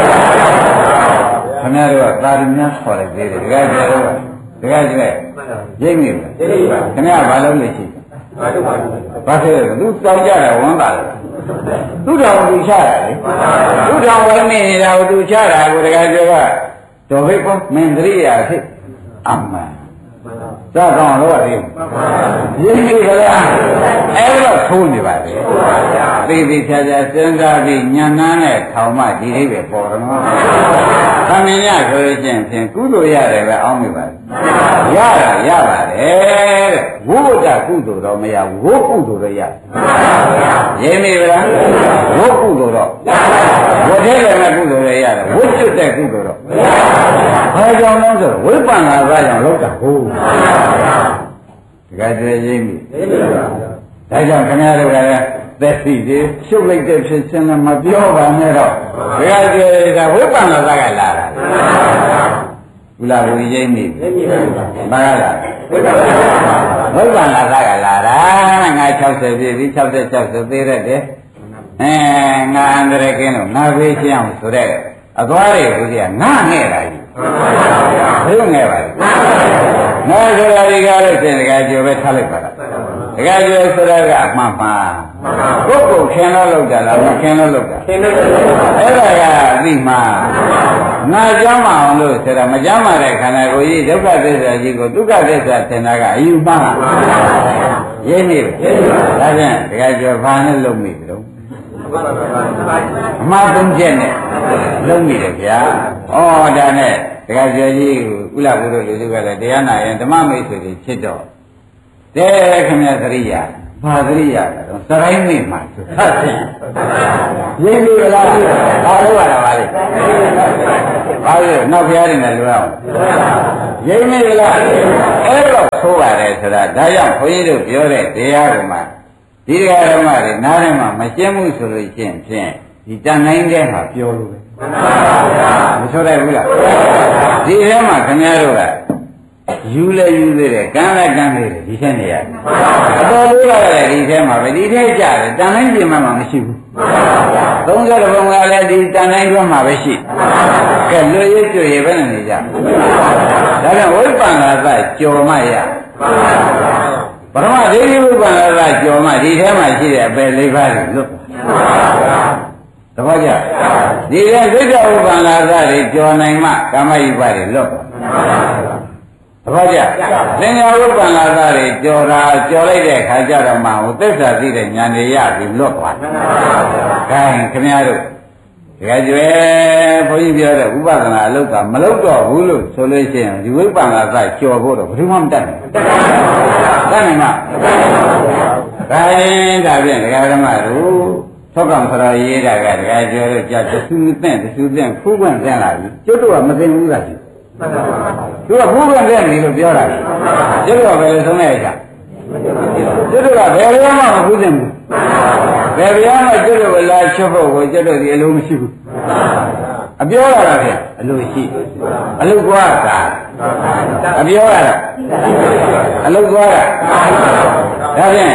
ခင်ဗျားတို့ကသာရများခေါ်လိုက်သေးတယ်တကယ်ကျတော့တကယ်ကျဲရိပ်မိလားခင်ဗျားဘာလုပ်လို့ရှိဘာဖြစ်လဲသူတောင်းကြတာဝမ်းသာတယ်သူတော်သူချတာလေသူတော်ဝိမင်းနေတာကိုသူချတာကိုတကယ်ကျတော့တော်ဘိတ်ကောမင်းတရိယာဖြစ်အမှန်သာကောင်တော့ရည်ရင်းပြီကြလားအဲ့တော့ထိုးနေပါလေသိသိချာချာစဉ်းစားပြီးညံနှမ်းနဲ့ထောင်မှဒီလေးပဲပေါ်တော့သမင်ရဆိုရင်ဖြင့်ကုသိုလ်ရတယ်ပဲအောင်းမိပါရတာရပါတယ်တဲ့ဝိဝတ္တကုသိုလ်တော့မရဝိကုသိုလ်တော့ရရင်းပြီလားဝိကုသိုလ်တော့ဝိထဲလည်းမကုသိုလ်လည်းရတယ်ဝိကျွတ်တဲ့ကုသိုလ်တော့ဘာကြောင့်လဲဆိုဝိပဿနာဘာကြောင့်လောက်တာဟုတ်တကယ်တည်းရင်းပြီဒါကြောင့်ခင်ဗျားတို့ကလည်းသက်စီတွေရှုပ်လိုက်တဲ့ဖြစ်ချင်းလည်းမပြောပါနဲ့တော့တကယ်တည်းဒါဝိပဿနာကလာတာဘုလားဘုရားရင်းပြီဘာကလားဝိပဿနာကလာတာငါ60ပြည့်ပြီ60သေးရတယ်ငါအန္တရာယ်ကင်းလို့ငါဘေးရှင်းအောင်ဆိုတဲ့အသွားတွေဘုရားငါငဲ့တာကြီးဘယ်လိုငဲ့ပါလဲငါဆိုတာဒီကားလို့ရှင်တကယ်ကြိုပဲထားလိုက်ပါလားတကယ်ကြိုဆိုတာကအမှန်ပါကိုယ့်ကိုခင်လို့လုပ်တာလားမခင်လို့လုပ်တာခင်လို့အဲ့ဒါကအသိမှငါကြမ်းမအောင်လို့ဆိုတာမကြမ်းပါတဲ့ခန္ဓာကိုယ်ကြီးဒုက္ခသစ္စာကြီးကိုဒုက္ခသစ္စာထင်တာကအယူမှရင်းနေတယ်ဒါဖြင့်တကယ်ကြိုဘာနဲ့လုပ်မိတယ်အမှားသုံးချက်နဲ့လုံးမိတယ်ဗျာ။ဩဒါနဲ့တခါကျော်ကြီးကုလဘုရားလူစုကလည်းတရားနာရင်ဓမ္မမိတ်ဆွေတွေဖြစ်တော့တဲ့ခင်ဗျာသရိယာဘာသရိယာလဲတော့သရိုင်းမိမှာသူသတ်ရှင်ရင်းပြီလားဘာလို့ရတာပါလဲဘာလို့နောက်ဖျားနေတယ်လို့အောင်ရင်းပြီလားအဲ့တော့ဆိုပါတယ်ဆိုတာဒါကြောင့်ခွန်ကြီးတို့ပြောတဲ့တရားကမှဒီတရားဓမ္မတွေနားထဲမှာမရှင်းဘူးဆိုလို့ရှင်းဖြင့်ဒီတန်တိုင်းထဲမှာပြောလို့ပဲမဆိုရဘူးလားဒီထဲမှာခင်ဗျားတို့ကယူလဲယူသေးတယ်ကမ်းလဲကမ်းသေးတယ်ဒီထဲနေရတယ်အတော်လေးကလည်းဒီထဲမှာပဲဒီထဲကြတယ်တန်တိုင်းပြင်မှာမရှိဘူး30ဘုံကလည်းဒီတန်တိုင်းတွင်းမှာပဲရှိကဲလွတ်ရကျွရပဲနေကြဒါကြောင့်ဝိပ္ပန္နသကြော်မှရပရမဒိဋ္ဌိဝိပ္ပန္နသာကြော်မှဒီထဲမှာရှိတဲ့အပေလေးပါးကိုလွတ်သဘောကျဒီထဲဒိဋ္ဌိဝိပ္ပန္နသာတွေကြော်နိုင်မှကာမယုပတွေလွတ်သဘောကျသင်္ညာဝိပ္ပန္နသာတွေကြော်တာကြော်လိုက်တဲ့ခါကျတော့မှဟိုသစ္စာသိတဲ့ဉာဏ်တွေရပြီးလွတ်သွားတယ်။ဒါခင်ဗျားတို့တကယ်ကျွဲဘုန်းကြီးပြောတဲ့ဥပဒနာအလုပ်ကမလုပ်တော့ဘူးလို့ဆိုလို့ရှိရင်ဒီဝိပ္ပန္နသာကြော်ဖို့တော့ဘယ်သူမှမတတ်ဘူးတတ်နိုင်မှာဒါရင်ဒါဖြင့်ဒကာဓမ္မတို့သောကံဖရာရေးတာကဒကာကျော်တို့ကြာတဆူသင့်ဖူးခွင့်သင့်လာပြီကျွတ်တို့ကမသိဘူးလားသူကဖူးခွင့်သင့်ပြီလို့ပြောတာကျွတ်တို့ကဘယ်လိုဆုံးလဲကြာကျွတ်တို့ကဘယ်လိုမှမဖူးသင့်ဘူးဘယ်ပြောမှကျွတ်တို့လာချုပ်ဖို့ကိုကျွတ်တို့ဒီအလုံးမရှိဘူးအပြောရတာဖြင့်အလိုရှိအလုကွာတာအပြောရတာအလုကွာတာဒါဖြင့်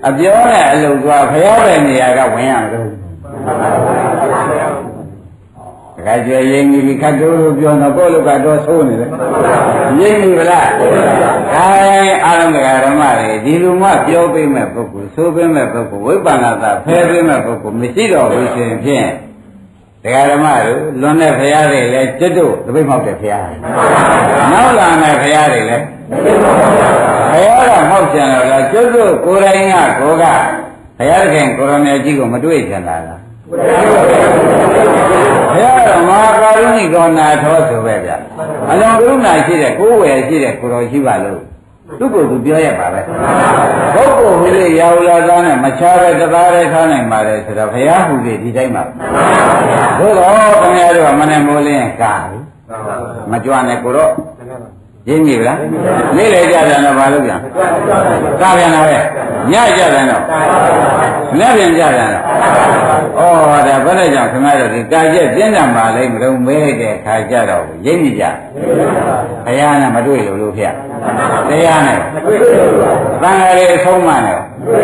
အပြောနဲ့အလုပ်သွားဖျားတဲ့နေရာကဝင်ရလို့တခါကျရင်ဒီခတ်တိုးလို့ပြောတော့ကိုယ့်လူကတော့သိုးနေတယ်ရင်းပြီဗလားအားလုံးကဓမ္မတွေဒီလူမှပြောပေးမဲ့ပုဂ္ဂိုလ်သိုးပေးမဲ့ပုဂ္ဂိုလ်ဝိပဿနာသာဖယ်ပေးမဲ့ပုဂ္ဂိုလ်မရှိတော့ဘူးဆိုရင်ဖြင့်တရားဓမ္မတို့လွန်တဲ့ဖရာတွေလည်းကျွတ်တို့တပိတ်မောက်တဲ့ဖရာနောက်လာတဲ့ဖရာတွေလည်းဖရာကမောက်ကြံတော့လားကျွတ်တို့ကိုယ်တိုင်ကကိုကဘုရားခင်ကိုရမေကြီးကိုမတွေ့ကြလားဘုရားတော်မဟာကာရုဏိကောနာထောဆိုပဲဗျအလုံးကရုဏာရှိတဲ့ကိုယ်ဝယ်ရှိတဲ့ကိုတော်ရှိပါလို့သူ့ကိုယ်သူပြောရပါပဲပုဂ္ဂိုလ်ဟူလေရာဟုလာသားနဲ့မချားပဲတသားတည်းထားနိုင်ပါတယ်ဆိုတော့ဘုရားဟူလေဒီတိုင်းပါသို့တော့ခင်ဗျားတို့ကမနဲ့မိုးလင်းကာမကြွနဲ့ကိုတော့ရင်းပြီလားနေ့လေကြတယ်တော့ဘာလို့ပြန်ကာပြန်လာပဲညကြတယ်တော့လက်ပြန်ကြတယ်တော့ဩဒါဘယ်နဲ့ကြောင့်ခင်ဗျားတို့ဒီကာကျက်တင်းတံပါလိမ့်မလို့မဲတဲ့ခါကြတော့ရင်းပြီကြဘုရားနဲ့မတွေ့လို့ဖေတရားနဲ့သံဃာတွေအဆုံးမနဲ့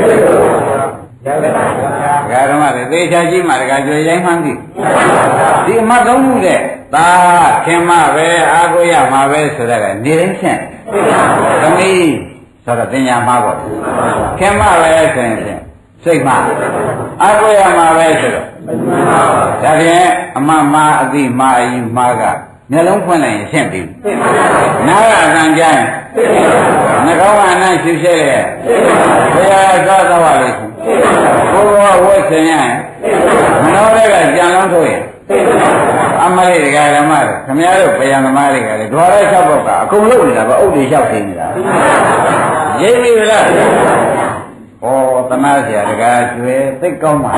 ဓမ္မတွေသေချာကြီးမှတကကြွယ်ရိုင်းမှန်းပြီဒီအမှတ်သုံးမှုတဲ့သာခင်မပဲအာကိုရမှာပဲဆိုတော့နေတိုင်းဖြင့်သမီးဆိုတော့တင်ညာမှာပေါ့ခင်မပဲဆိုရင်ဖြင့်စိတ်မှအာကိုရမှာပဲဆိုတော့ဒါဖြင့်အမှမအသိမအယူမှာကမျက်လုံးဖွင့်လိုက်ရင်ရှင်းပြီနားကအကံကြရင်နှာခေါင်းကအနံ့ရှူရှဲရဲ့ဘုရားသောသောပါလိမ့်ဘုရားဝတ်ဆင်ရင်မနောတွေကကြံလုံးထုတ်ရင်အမလေးတရားဓမ္မတွေခမည်းတော်ဗျာသမားတွေကလည်းဒွါရလျှောက်တော့ကအကုန်လုံးနေတာပဲအုတ်တွေလျှောက်သိနေတာရင်းပြီလားဩသနာစရာတကားကျွဲသိကောင်းပါ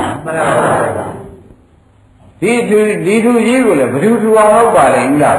ဒီသူကြီးကိုလည်းဘယ်သူထူအောင်လုပ်ပါလဲဦးလား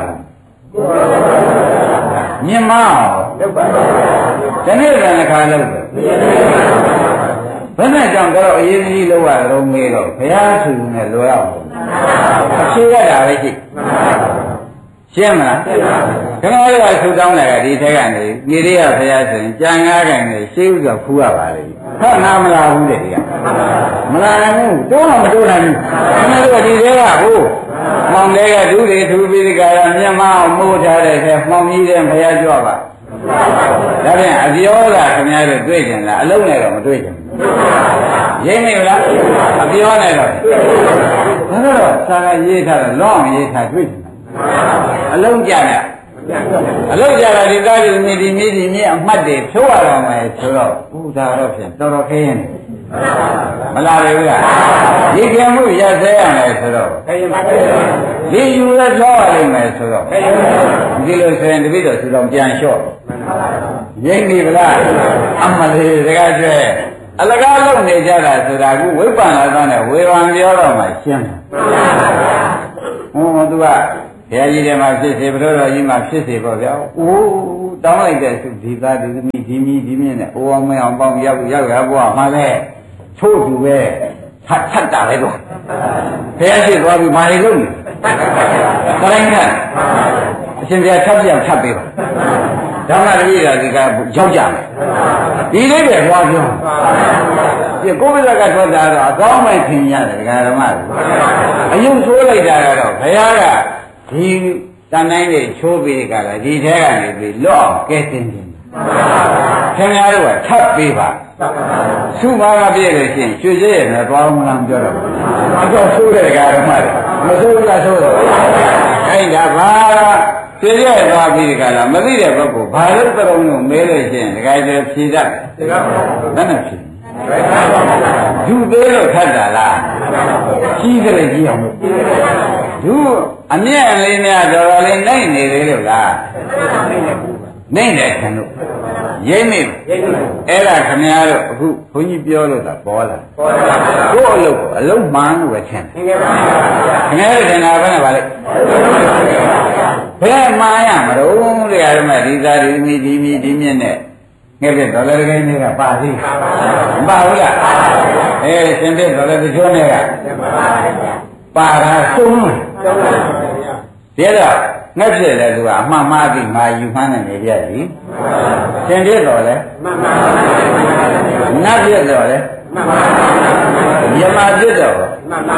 မြင်မလုပ်ပါဒီနေ့ကလည်းခါလုပ်တယ်ဘယ်နဲ့ကြောင့်တော့အရေးကြီးလို့ရတော့မေးတော့ဘုရားသူနဲ့လွယ်အောင်အရှိရတာပဲရှိရှင်းမလားခင်ဗျားတို့ကဆူတောင်းတယ်ကဒီထက်ကနေမြေရိယဘုရားဆိုရင်ကြံငါးကန်နဲ့ရှေးဥစွာဖူးရပါလေဟုတ်နာမလားဘူးတဲ့ဒီကမလားဘူးတိုးတော့မတိုးနိုင်ဘူးခင်ဗျားတို့ကဒီထဲကဟုတ်မောင်လေးကဒုတွေထူပြီးဒီကရမြတ်မအောင်မိုးထားတဲ့ထဲမှောင်ကြီးတဲ့ဘုရားကြွပါဒါဖြင့်အပြောတာခင်ဗျားတို့တွေ့ကြလားအလုံးနဲ့တော့မတွေ့ကြဘူးရင်းနေလားအပြောနဲ့တော့ဒါတော့စာရေးထားတော့လောင်းရေးထားတွေ့ကြအလုံးကြတယ်အလုံးကြတာဒီကားဒီမြေဒီမြေအမှတ်တွေဖြိုးရတော့မယ်ဆိုတော့ဥဒါတော့ဖြင့်တော်တော်ခင်းနေမလားလေဦးလားဒီကံမှုရသေးရမယ်ဆိုတော့ဒီယူရတော့ရလိမ့်မယ်ဆိုတော့ဒီလိုဆိုရင်တပိတော့သူတော်ပြန်လျှော့ရင်းနေဗလားအမလေးတကားကျဲအလကားလုပ်နေကြတာဆိုတာကဝိပ္ပန္နသောနဲ့ဝေဝံပြောတော့မှရှင်းတယ်ဟောသူကဘုရားကြီးထဲမှာဖြစ်စေဘုရားတော်ကြီးမှာဖြစ်စေပေါ့ဗျာ။အိုးတောင်းလိုက်တဲ့သူဒီသားဒီသမီးဒီမီဒီမြင့်နဲ့အိုးအောင်မအောင်ပေါင်းရောက်ရဘွားမှာလဲချို့သူပဲထတ်တာပဲတော့ဘုရားရှိသွားပြီးမာရီလုံးနေခရိုင်းကအရှင်ဘုရားထပ်ပြောင်းထပ်ပေးပါဓမ္မတတိယဒီကရောက်ကြမယ်ဒီလေးပဲဟောပြောဒီကိုယ်ကထွက်တာတော့အကောင်းမှထင်ရတယ်ဒကာဓမ္မတွေအယုံဆိုးလိုက်တာကတော့ဘုရားကဒီတန်တိုင်းတွေချိုးပြီးကြတာဒီထဲကနေပြီးလော့ကဲတင်တယ်ခင်ဗျားတို့ကထပ်ပေးပါသူ့ဘာကပြည့်လို့ရှိရင်ရွှေစဲရနဲ့သွားမလားပြောတော့အတော့ဆိုးတဲ့ဒကာဓမ္မတွေမဆိုးဘူးလားဆိုးတော့အဲ့ဒါဘာရွှေစဲသွားပြီးကြတာမသိတဲ့ပုဂ္ဂိုလ်ဘာလို့တုံးလို့မဲလို့ရှိရင်ဒကာကျဖြေတတ်တယ်ဘယ်နဲ့ဖြေသူသေးလို့ထပ်တာလားကြီးတယ်ကြီးအောင်လို့သူအမြဲလေးများတော်တော်လေးနိုင်နေသေးလို့လားနိုင်တယ်ခင်ဗျရိမ့်မိအဲ့ဒါခင်ဗျားတို့အခုဘုန်းကြီးပြောလို့သာပေါ်လာကိုယ့်အလုပ်မှန်လို့ပဲထင်တယ်ခင်ဗျားတို့တင်တာဘယ်နဲ့ပါလဲဘယ်မှန်ရမလို့တရားဓမ္မဒီသားဒီမီဒီမြင့်နဲ့ငယ်တဲ့ဒေါ်လာကိန်းတွေကပါသေးမပါဘူးလားရှင်တဲ့ဒေါ်လာတချို့နဲ့ကပါတာသုံးဒါတော့ငှက်ဖြစ်လဲသူကအမှန်မှားပြီးငါယူမှန်းနေနေပြစီသင်ဖြစ်တော့လဲနတ်ဖြစ်တော့လဲယမဖြစ်တော့ဒါ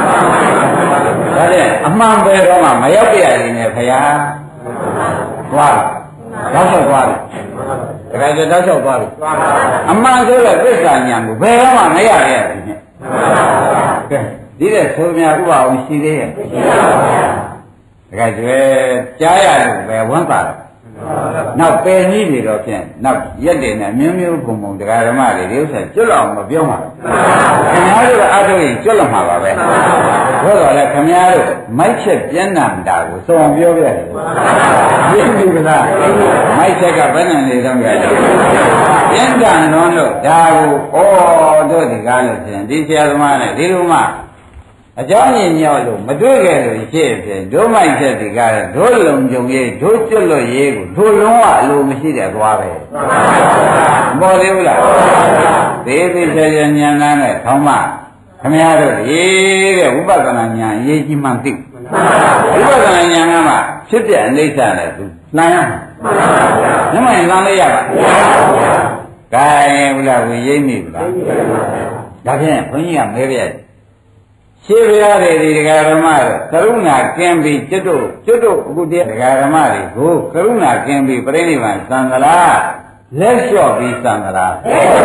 နဲ့အမှန်ပဲတော့မှမရောက်ပြရည်နဲ့ခရားသွားတော့ဆောက်သွားတယ်တခါကျတော့ဆောက်သွားတယ်အမှန်ဆိုတော့သစ္စာဉာဏ်ကိုဘယ်တော့မှမရရဘူးနဲ့ကဲဒီတဲ့ဆိုမြဥပအောင်ရှိသေးရဲ့တခါကျွဲကြားရလို့ပဲဝမ်းသာတယ်နောက်ပယ်နည်းတွေတော့ဖြင့်နောက်ရက်တွေနဲ့မျိုးမျိုးပုံပုံတရားဓမ္မတွေဒီဥစ္စာကျွတ်လောက်မပြောမှာခင်ဗျားတို့အားထုတ်ရင်ကျွတ်လောက်မှာပါပဲဘို့တော်လည်းခင်ဗျားတို့မိုက်ချက်ပြန်နံတာကိုစုံပြောပြတယ်ပြင်းပြီလားမိုက်ချက်ကဘယ်နဲ့နေတော့ကြတယ်ပြန်တန်တော့လို့ဒါကိုဩတို့ဒီကားလို့ဖြင့်ဒီဆရာသမားနဲ့ဒီလိုမှအကြောင်းရင်းညောလို့မတွေ့ခဲ့လို့ရှိဖြစ်ဒုမိုက်ချက်ဒီကားတဲ့ဒုလုံကြုံရေးဒုကျွတ်လွတ်ရေးကိုဒုလုံးဝအလိုမရှိတဲ့သွားပဲမပေါ်သေးဘူးလားသေးသေးချာချာဉာဏ်သားနဲ့ခေါင်းမခမရတို့ရေးတဲ့ဝိပဿနာဉာဏ်အရေးကြီးမှသိဝိပဿနာဉာဏ်ကမှဖြစ်ပြအိဋ္ဌာနဲ့သူနှမ်းရမှာမမှန်လမ်းလေးရပါကဲဘုရားဝိရိမ့်မိဘူးလားဒါဖြင့်ဘုန်းကြီးကမဲပြရတယ်ရှင်းပြရတယ်ဒီဒကာဓမ္မတို့ကရုဏာကင်းပြီးကျွတ်တို့အခုတည်းဒကာဓမ္မတွေကိုကရုဏာကင်းပြီးပြိဋိဘံသံဃာလက်လျှော့ပြီးသံဃာ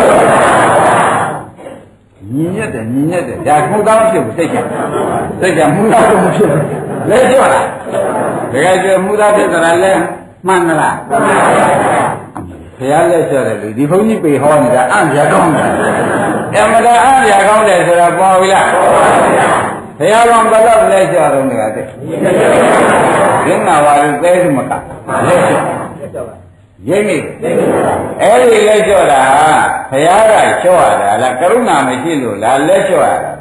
ညီညက်တယ်ဒါမှုသားဖြစ်ဘူးစိတ်ကြမှုသားမဖြစ်ဘူးလက်လျှော့လားဒကာကျွမှုသားဖြစ်တာလဲမှန်လားဘုရားလက်လျှော့တယ်လူဒီဘုန်းကြီးပေဟောနေတာအံ့ရကောင်းတယ်အမတာအံ့ရကောင်းတယ်ဆိုတော့ပေါ်ပြီလားဘုရားတော်ဘယ်တော့လက်လျှော့တော့နေတာတဲ့ဒင်းနာဝါရုသဲစုမကလက်လျှော့ရိမ့်မိအဲ့ဒီလက်လျှော့တာဘုရားကလျှော့ရတာလားကရုဏာမရှိလို့လားလက်လျှော့ရတာ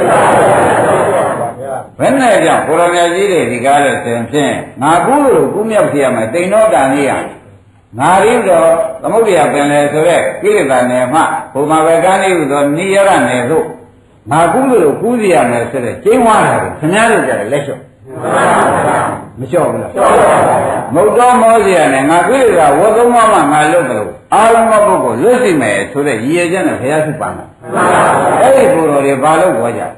ဘယ်နဲ့ကြောင့်ကိုရမကြီးတွေဒီကားလို့ဆိုရင်ဖြင့်ငါကူးလို့ကူးမြောက်ပြရမယ်တိန်တော်တန်ကြီးရငါရင်းတော့သမုဒ္ဒရာပင်လေဆိုရက်ကိလေသာနယ်မှဘုမာဝေကန်းလေးဟူသောနိယရနယ်သို့ငါကူးလို့ကူးစီရမယ်ဆိုတဲ့ကျင်းဝါတာကိုခင်ဗျားတို့ကြတယ်လက်လျှော့မလျှော့ဘူးလားမဟုတ်တော့မောစီရနဲ့ငါကိလေသာဝတ်သုံးမှငါလုပ်တယ်လို့အာရုံမပုဂ္ဂိုလ်လွတ်စီမယ်ဆိုတဲ့ရည်ရချက်နဲ့ဘုရားစုပါမှာအဲ့ဒီကိုယ်တော်တွေဘာလို့ခေါ်ကြ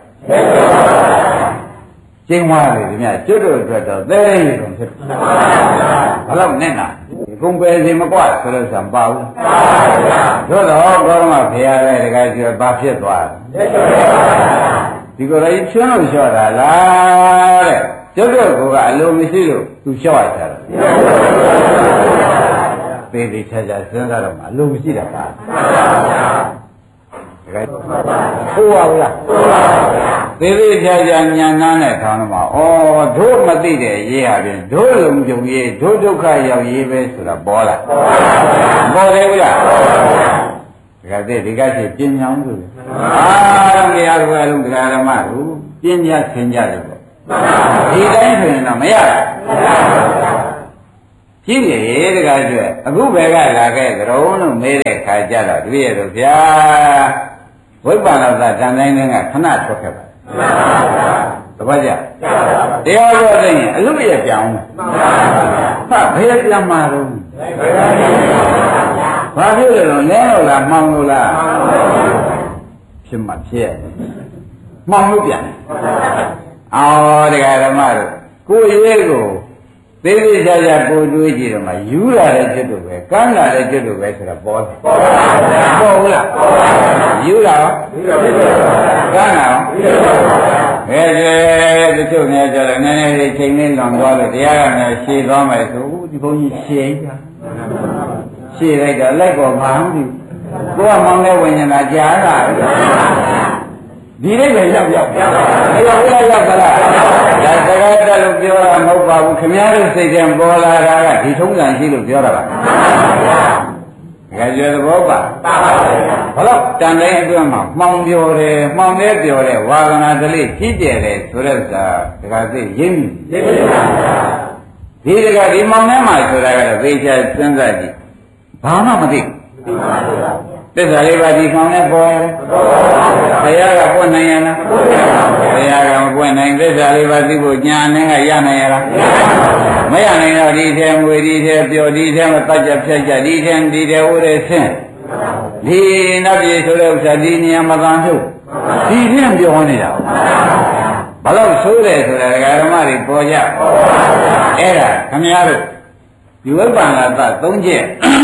ကျင်းဝါတယ်ဒီမြတ်ကျွတ်တို့အတွက်တော့သဲရည်ကုန်ဖြစ်တယ်ဘာလို့နဲ့နာကုံပယ်စီမကွာဆိုလို့ဆိုပါဘူးသို့တော့ကောင်းမှဘုရားလည်းတကယ်ပြောဘာဖြစ်သွားတယ်ဒီကိုယ်တော်ကြီးချွန်းလို့လျှော့တာလားတဲ့ကျွတ်တို့ကအလိုမရှိလို့သူလျှော့ရတာသေသေးချာချာစဉ်းစားတော့မှအလိုမရှိတာပါတကယ်ဟုတ်ပါဘူးလားသေသေးချာချာဉာဏ်သားနဲ့ခေါင်းတော့မှဩတို့မသိတဲ့ရေးဟာပြင်တို့လုံကြုံရေးတို့ဒုက္ခရောက်ရေးပဲဆိုတာပေါ်လာပေါ်တယ်ဗျာတကယ်ဒီကရှိပညာဦးလို့အာမရဘူးအလုံးတရားဓမ္မတို့ပညာသင်ကြတယ်ပေါ့ဒီတိုင်းဆိုရင်တော့မရဘူးကြည့်လေတကယ်ကျွဲအခုဘယ်ကလာခဲ့ကြုံလို့မေးတဲ့ခါကျတော့တပည့်တို့ဗျာဝိပ္ပန္နသတန်တိုင်းကခဏထွက်ခဲ့ပါတပတ်ကြတရားတော်သိရင်အလုရပြောင်းဟာဘယ်ပြန်မှာတော့ဘာဖြစ်လို့လဲလို့လားမှောင်လို့လားဖြစ်မှဖြစ်မှောင်လို့ပြန်အော်တရားဓမ္မတို့ကိုယ်ရေးကိုသေးသေးချာချာကိုတွေးကြည့်တော့မှယူလာတဲ့ကျွတ်တို့ပဲကမ်းလာတဲ့ကျွတ်တို့ပဲဆိုတော့ပေါ်တယ်ပေါ်ဘူးလားယူလာရောကမ်းလာရောဘယ်တချို့များကြတယ်နည်းနည်းလေးချိန်လေးလွန်သွားလို့တရားကလည်းရှည်သွားမယ်ဆိုဒီဘုန်းကြီးရှည်ကြရှည်လိုက်တော့လိုက်ပေါ်မှန်းပြီကိုကမောင်းတဲ့ဝိညာဉ်သာကြားတာဒီလေးပဲရောက်အဲ့တော့ဘုရားရောက်ကြလားဒါစကားတက်လို့ပြောတာမဟုတ်ပါဘူးခင်ဗျားတို့စိတ်ထဲပေါ်လာတာကဒီထုံးစံရှိလို့ပြောတာပါကြွယ်သဘောပါဘလို့တန်တိုင်းအတွင်းမှာမှောင်ပြောတယ်မှောင်လဲပြောတယ်ဝါကနာတလေးကြီးကျယ်တယ်ဆိုတဲ့ဥစ္စာတခါသိရင်းပြီဒီတခါဒီမှောင်ထဲမှာဆိုတာကတော့သိချာစဉ်းစားကြည့်ဘာမှမသိဘသစ္စာလေးပါးဒီကောင်နဲ့ပေါ်ရတယ်ဘုရားကပွင့်နိုင်ရလားဘုရားကမပွင့်နိုင်သစ္စာလေးပါးသိဖို့ညာနဲ့ကရနိုင်ရလားမရနိုင်တော့ဒီထဲငွေဒီထဲပျော်ဒီထဲမှာတတ်ကြဖြတ်ကြဒီထဲဝိရဆင်းဒီနတ်ပြည်ဆိုတဲ့ဥစ္စာဒီနေရာမှာသာထုတ်ဒီထဲပြောနေတာဘာလို့ဆိုးတယ်ဆိုတာဒကာဓမ္မတွေပေါ်ကြအဲ့ဒါခင်ဗျားတို့ဒီဝိပန္နသ၃ချက်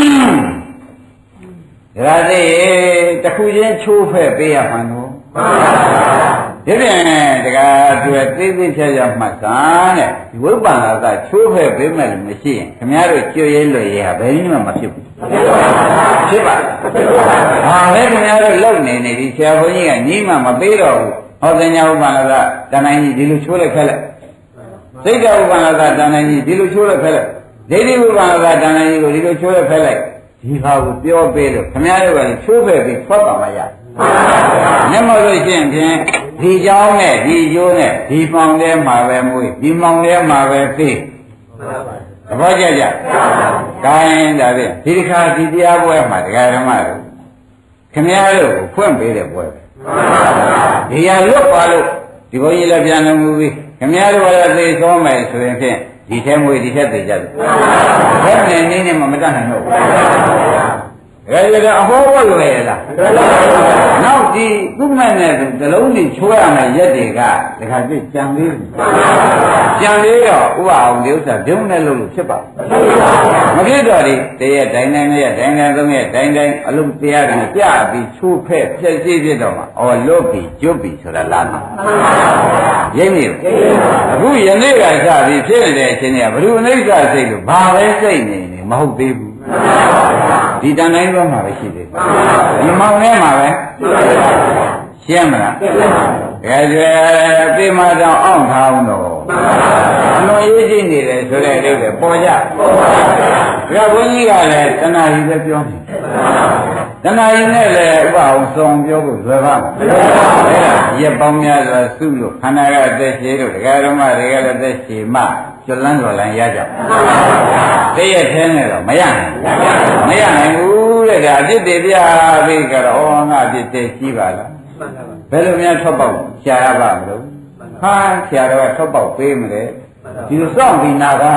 ဒါသိတခုချင်းချိုးဖဲ့ပေးရမှာနော်ဒီပြန်တကားတွေ့သေးသေးချာချာမှတ်သားတဲ့ဒီဝိပန္နသချိုးဖဲ့ပေးမယ်လို့မရှိရင်ခင်ဗျားတို့ကြွရဲလွယ်ရဲဟာဘယ်နည်းမှမဖြစ်ဘူးဖြစ်ပါဟာလေခင်ဗျားတို့လုံနေဒီဆရာဘုန်းကြီးကညီးမှမပေးတော့ဘူးဟောသညာဥပ္ပန္နကတဏှာကြီးဒီလိုချိုးလိုက်ခက်လိုက်သိက္ခာဥပ္ပန္နကတဏှာကြီးဒီလိုချိုးလိုက်ခက်လိုက်ဒိဋ္ဌိဥပ္ပန္နကတဏှာကြီးကိုဒီလိုချိုးလိုက်ခက်လိုက်ဒီဟာကိုပြောပေးလို့ခမည်းတော်ကလည်းချိုးဖဲ့ပြီးဖွက်ပါမရမျက်မှောက်လို့ရှိရင်ဖြင့်ဒီเจ้าနဲ့ဒီကျိုးနဲ့ဒီမှောင်ထဲမှာပဲမွေးဒီမှောင်ထဲမှာပဲသိသဘောကျကြကိုင်းဒါဖြင့်ဒီတစ်ခါဒီတရားပွဲမှာတရားဓမ္မတို့ခမည်းတော်ကိုဖွင့်ပေးတဲ့ပွဲဒီရလွတ်ပါလို့ဒီဘုန်းကြီးလည်းပြန်လို့မူပြီးခမည်းတော်ကလည်းသိသောမယ်ဆိုရင်ဖြင့်ဒီထဲမွေဒီထဲသိကြတယ်ဘယ်နဲ့နင်းနေမှမတတ်နိုင်တော့ဘူးဒါကြအဟောဘောလွယ်ရလားနောက်ဒီကုမနဲ့ဇလုံးကြီးချိုးရမယ်ရက်တွေကတခါကျကြံသေးကြံသေးတော့ဥပအောင်ဒီဥစ္စာပြုံးနေလို့ဖြစ်ပါမဖြစ်တော့ဒီတရက်တိုင်းတိုင်းရက်တိုင်းတိုင်းသုံးရက်တိုင်းတိုင်းအလုံးတရားတွေပြပြီးချိုးဖဲ့ဖြည့်စည်းဖြစ်တော့မှအော်လွတ်ပြီးကျွတ်ပြီးဆိုတာလားရိပ်နေအခုယနေ့ကစပြီးဖြစ်နေတဲ့အချိန်ကဘ누구အိဋ္ဌစိတ်လို့ဘာပဲစိတ်နေမဟုတ်သေးဘူးဒီတန်တိုင်းဘက်မှာပဲရှိသေးတယ်ဒီမောင်ထဲမှာပဲရှင်းမလားကြွယ်ပြေမတောင်အောင်ထားအောင်တော့အလွန်ရေးကြည့်နေတယ်ဆိုတဲ့အိဗယ်ပေါ်ကြဘုန်းကြီးကလည်းတဏှာကြီးပဲပြောနေတဏှာကြီးနဲ့လည်းဥပအောင်စုံပြောဖို့လွယ်ပါ့မလားရက်ပေါင်းများစွာစုလို့ခန္ဓာကအသက်ရှည်လို့ဒကာဓမ္မတွေကလည်းအသက်ရှည်မှကျွလန်းတော်လန်းရကြတည့်ရက်ထဲနဲ့တော့မရနိုင်ဘူးတဲ့ဒါအဖြစ်တွေပြပြီးကြတော့ဩငါအဖြစ်တွေကြီးပါလားဘယ်လိုများထွက်ပေါက်ရှာရပါမလို့ဟာဆရာတော်ကထွက်ပေါက်ပေးမလဲဒီလိုစောင့်ပြီးနာတာ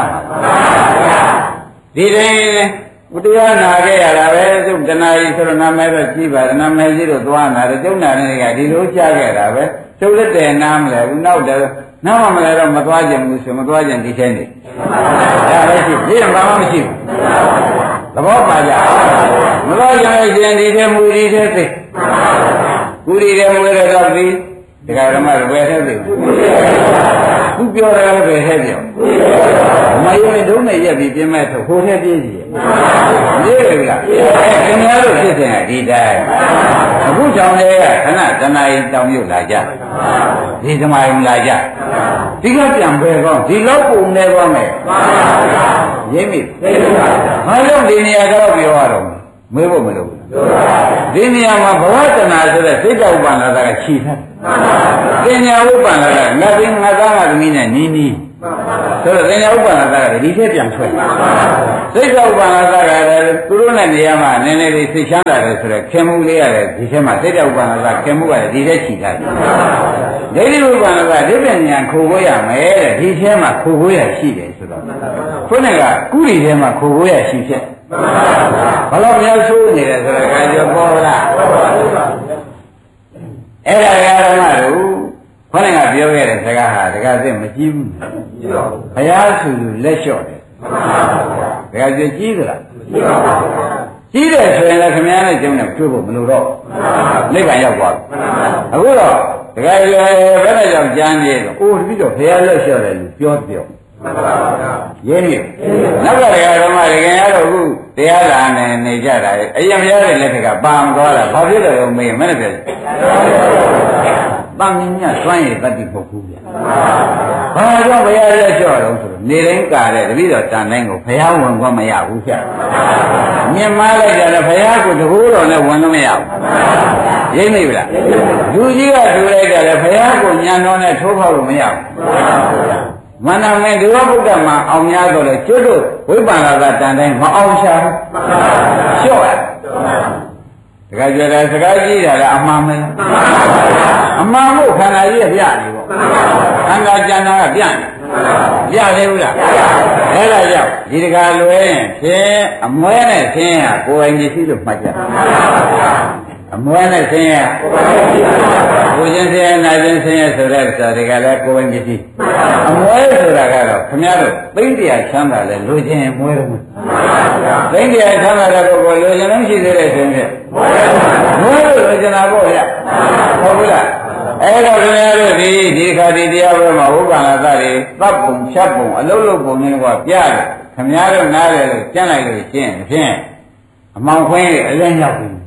ဒီတိုင်းဘုရားနာခဲ့ရတာပဲသူတဏှာကြီးဆိုတော့နာမည်တော့ကြီးပါနာမည်ကြီးတော့သွားနာတယ်ကျုံနာနေကဒီလိုကြားခဲ့တာပဲကျုပ်လက်တယ်နားမလဲဘူးနောက်တယ်နားမလဲတော့မသွားကြဘူးဆိုမသွားကြဒီထဲနေဒါပဲရှိဒီဘာမှမရှိဘူးသဘောပါကြမသွားကြရင်ဒီထဲမူဒီထဲသိကူဒီထဲမူရတော့ပြီးဒကာဓမ္မတွေပဲထဲသိခုပြောတယ်ပဲထဲပြောမယုံဒုံနဲ့ရက်ပြီးပြင်းမဲ့ဆိုဟိုထဲပြေးစီပြေးတယ်ဗျာခင်ဗျားတို့ဖြစ်နေတာဒီတိုင်းအခုကြောင့်လည်းခဏတဏှာရင်တောင်းမြုပ်လာကြဒီသမားရင်လာကြဒီကပြန်ပဲကောင်းဒီလောက်ပုံနေကောင်းမယ်ရင်းမိဘာလို့ဒီနေရာတော့ပြောရတော့မေးဖို့မလိုဘူးဒီနေရာမှာဘဝတဏှာဆိုတဲ့စိတ်တောက်ပန်လာတာကခြိထားပညာဥပ္ပန္နကငါသိငါသားငါသမီးနဲ့နီးနီးဆိုတော့ပညာဥပ္ပန္နကဒီထက်ပြန်ထွက်စိတ်တောက်ပန်လာတာကလည်းသူတို့နဲ့နေရာမှာနည်းနည်းလေးစိတ်ချမ်းသာတယ်ဆိုတော့ခင်မှုလေးရတယ်ဒီထဲမှာစိတ်တောက်ပန်လာတာခင်မှုကလည်းဒီထက်ခြိထားတယ်ဒိဋ္ဌိဥပ္ပန္နကဒီပညာခိုးကိုရမယ်တဲ့ဒီထဲမှာခိုးကိုရရှိတယ်ဆိုတော့ခုနကကုရီထဲမှာခိုးကိုရရှိဖြစ်ဘာလို့များဆိုးနေတယ်ဆိုတော့ခါကျော်ပေါ်လားအဲ့ဒါကဓမ္မတို့ခေါင်းကပြောခဲ့တဲ့စကားဟာတကားသိမကြည့်ဘူးဘုရားဆူလက်လျှော့တယ်တကားကြည့်သလားကြီးတယ်ဆိုရင်လည်းခင်ဗျားနဲ့ကျုံနဲ့တွေ့ဖို့မလိုတော့နိဗ္ဗာန်ရောက်သွားပြီအခုတော့တကယ်လည်းဘယ်နဲ့ကြောင့်ကြမ်းနေတော့အိုးတပိတော့ဘုရားလက်လျှော့တယ်လို့ပြောရင်းနေနောက်ကတရားဓမ္မတွေခင်ဗျားတို့အခုတရားလာနေကြတာအရင်ဘုရားရဲ့လက်ထက်ကပါမသွားတာဘာဖြစ်လို့လဲမေးမနဲ့ပြောတန်မြတ်စွမ်းရည်တတ်တိပုဂ္ဂိုလ်ဗျာဘာကြောင့်ဘုရားလက်လျှော့တော့ဆိုတော့နေတိုင်းကာတဲ့တပည့်တော်တန်တိုင်းကိုဘုရားဝင်ခွင့်မရဘူးဗျာမြင်မလိုက်ကြတယ်ဘုရားကိုတကူတော်နဲ့ဝင်လို့မရဘူးရိပ်မိဗလားလူကြီးကထူလိုက်ကြတယ်ဘုရားကိုညံတော်နဲ့ထိုးဖောက်လို့မရဘူးမန္တမေဒီဝဗုဒ္ဓမှာအောင်များတော့လေကျွတ်တို့ဝိပ္ပန္နကတန်တိုင်းမအောင်ရှာဘူးလျှော့ရဒခါကြတာစကားကြီးတာလည်းအမှန်ပဲအမှန်ကိုခန္ဓာကြီးကပြနေပေါ့ခန္ဓာကျန်တာကပြနေပြသေးဘူးလားအဲ့ဒါကြောင့်ဒီတကားလွဲရင်ဖြင့်အမွဲနဲ့ဆင်းရကိုယ်ပိုင်ပစ္စည်းလို့မှတ်ကြအမွဲနဲ့ဆင်းရကိုချင်းဆင်းရနာချင်းဆင်းရဆိုတဲ့ဥစ္စာတွေကလည်းကိုယ်ပိုင်ပစ္စည်းအမွဲဆိုတာကတော့ခင်ဗျားတို့သိမ့်တရားချမ်းသာလဲလိုချင်မွဲတော့ဘူးသိမ့်တရားချမ်းသာတဲ့ပုဂ္ဂိုလ်လိုချင်လို့ရှိသေးတယ်ဆိုရင်မွဲလို့လိုချင်တာပေါ့ဗျဟုတ်ဘူးလားအဲ့တော့ခင်ဗျားတို့ဒီခါဒီတရားပွဲမှာဥက္ကလာသတွေတပ်ပုံဖြတ်ပုံအလုံးလုံးပုံမျိုးကပြတယ်ခင်ဗျားတို့နားတယ်လို့ကျန့်လိုက်လို့ရှင်းဖြင့်အမောင်ခွင်းအလင်းရောက်ပြီ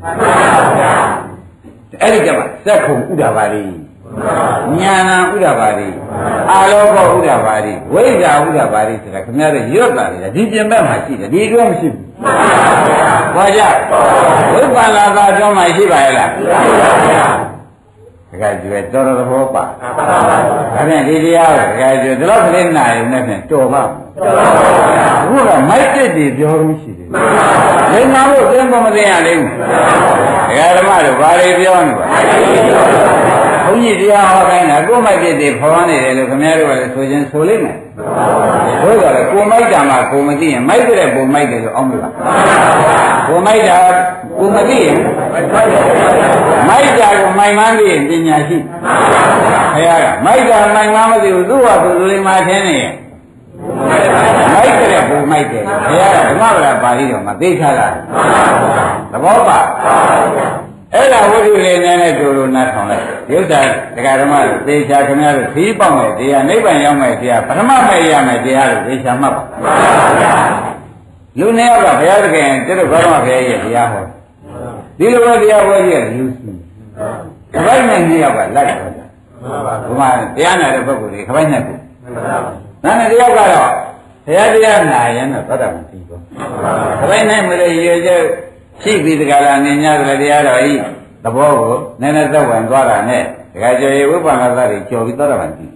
အဲ့ဒီကြမှာစက်ခုံဥဒ္ဒဘာတိညာဏဥဒ္ဒဘာတိအာလောကဥဒ္ဒဘာတိဝိဇ္ဇာဥဒ္ဒဘာတိဆိုတာခင်ဗျားတို့ရွတ်တာလေဒီပြင်ဘက်မှာရှိတယ်ဒီအတွင်းမရှိဘူးဘာကြောင့်ဝိပ္ပန္နာသာအတွင်းမှာရှိပါရဲ့လားတခါကျွဲတော်တော်သဘောပါဒါဖြင့်ဒီတရားကိုတခါကျွဲဒီလောက်ကလေးနာရုံနဲ့ဖြင့်တော်ပါအခုတော့မိုက်တက်တွေပြောလို့ရှိတယ်လင်းနာဖို့သင်မသိရလိမ့်ဘူးဒကာဓမ္မတို့ဘာတွေပြောနေပါဘုန်းကြီးတရားဟောတိုင်းတာကိုယ်မိုက်တက်တွေဖော်နေတယ်လို့ခင်ဗျားတို့ကလည်းဆိုခြင်းဆိုလိမ့်မယ်ဆိုကြတယ်ကိုမိုက်တာမှကိုမသိရင်မိုက်တဲ့ပုံမိုက်တယ်လို့အောင်းမလားကိုမိုက်တာကိုမသိရင်မိုက်တာကိုမိုင်မှန်းသိရင်ပညာရှိခင်ဗျားကမိုက်တာမိုင်မှန်းမသိဘူးသူ့ဟာသူလူတွေမှာထင်းနေရင်မိုက်တဲ့ပုံမိုက်တယ်ခင်ဗျားကဓမ္မပဒပါဠိတော်မှာသိချတာသဘောပါအဲ့ဒါဝိသုရေနဲ့တူတူနားထောင်လိုက်ယုဒ္ဓတရားဓမ္မတို့သေချာခင်ဗျားတို့ခီးပေါက်မယ်တရားနိဗ္ဗာန်ရောက်မယ်တရားပထမမဲ့ရမယ်တရားတို့သေချာမှတ်ပါလူနှစ်ယောက်ကဘုရားသခင်ကျတော့ဘာမှဘုရားရဲ့တရားဟောဒီလိုပဲတရားဟောကြီးကလူစီခပိုက်နဲ့နှစ်ယောက်ကလိုက်တော့တာဘုရားတရားနာတဲ့ပုဂ္ဂိုလ်တွေခပိုက်နဲ့ကိုနာနဲ့တယောက်ကတော့ဘုရားတရားနာရင်တော့သောတာပန်ပြီးတော့ခပိုက်နဲ့မလို့ရွေချက်ရှိပြီးတကလားနေညာကလေးတရားတော်ဤသဘောကိုနည်းနည်းသက်ဝင်သွားတာနဲ့တခါကျော်ရဝိပ္ပန္နသတွေကျော်ပြီးသောတာပန်ပြီး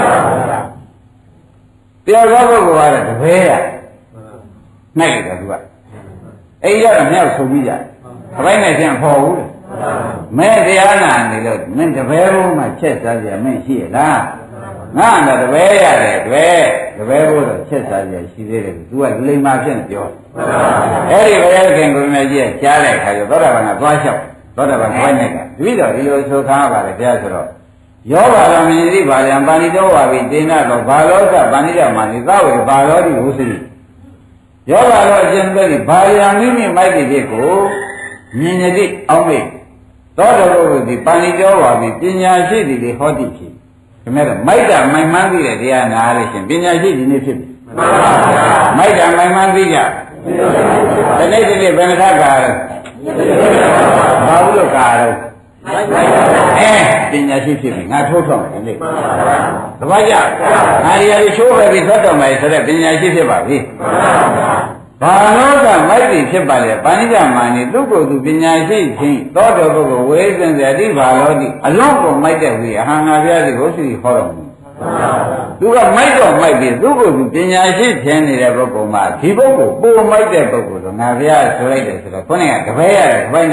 တရားတော်ပုဂ္ဂိုလ်ကတပည့်ရနိုင်တယ်သူကအိမ်ရောက်တော့မြောက်ဆုံးပြီးကြခပိုက်နဲ့ပြန်ဖော်ဘူးမဲတရားနာနေလို့မင်းတပည့်ဘုံမှာချက်စားကြမင်းရှိရလားငါတော့တပည့်ရတယ်တပည့်ဘုံတော့ချက်စားကြရှိသေးတယ်သူကလိမ္မာဖြစ်နေပြောအဲ့ဒီဘုရားခင်ကိုယ်မြတ်ကြီးကကြားတဲ့အခါကျသောတာပန်ကသွားလျှောက်သောတာပန်ခိုင်းတဲ့ကတပိတော့ဒီလိုဆိုခါပါလေဘုရားဆိုတော့ယောဘာရမင်းတိဘာယံပါဏိတောဝါပိတေနတော့ဘာလောကပါဏိတမာနိသဝေဘာလောတိဟုစီယောဘာလောအရှင်သက်ဒီဘာယံမိမိမိုက်တိဖြစ်ကိုမြင်ရတိအောက်မိတ်သောတော်တို့ဒီပါဏိတောဝါပိပညာရှိသည်တွေဟောတိဖြစ်ခင်ဗျားတို့မိုက်တာမိုင်မှန်းသိတဲ့တရားနာရလို့ရှင်ပညာရှိသည်နေဖြစ်ပြီမိုက်တာမိုင်မှန်းသိကြဒီနေ့ဒီနေ့ဘယ်နှခါကာတော့ဘာလို့ကာတော့ပညာရှိဖြစ်ပြီငါထိုးထောက်မယ်လေတပည့်ကြငါရီချိုးပဲပြီးသောတော်မယ်ဆိုတဲ့ပညာရှိဖြစ်ပါပြီဘာလို့ကမိုက်ပြီဖြစ်ပါလေပါဏိတမာနိသူ့ကိုယ်သူပညာရှိချင်းသောတော်ပုဂ္ဂိုလ်ဝေစင်စေတိဘာလို့ဒီအလုံးကိုမိုက်တဲ့ဝိအဟံငါပြသည်ကိုစီဟောတော်မူသူကမိုက်တော့မိုက်ပြီသူ့ကိုယ်သူပညာရှိဖြစ်နေတဲ့ပုဂ္ဂိုလ်မှာဒီပုဂ္ဂိုလ်ပုံမိုက်တဲ့ပုဂ္ဂိုလ်တော့ငါပြဆိုလိုက်တယ်ဆိုတော့ခေါင်းကတပည့်ရတယ်တပည့်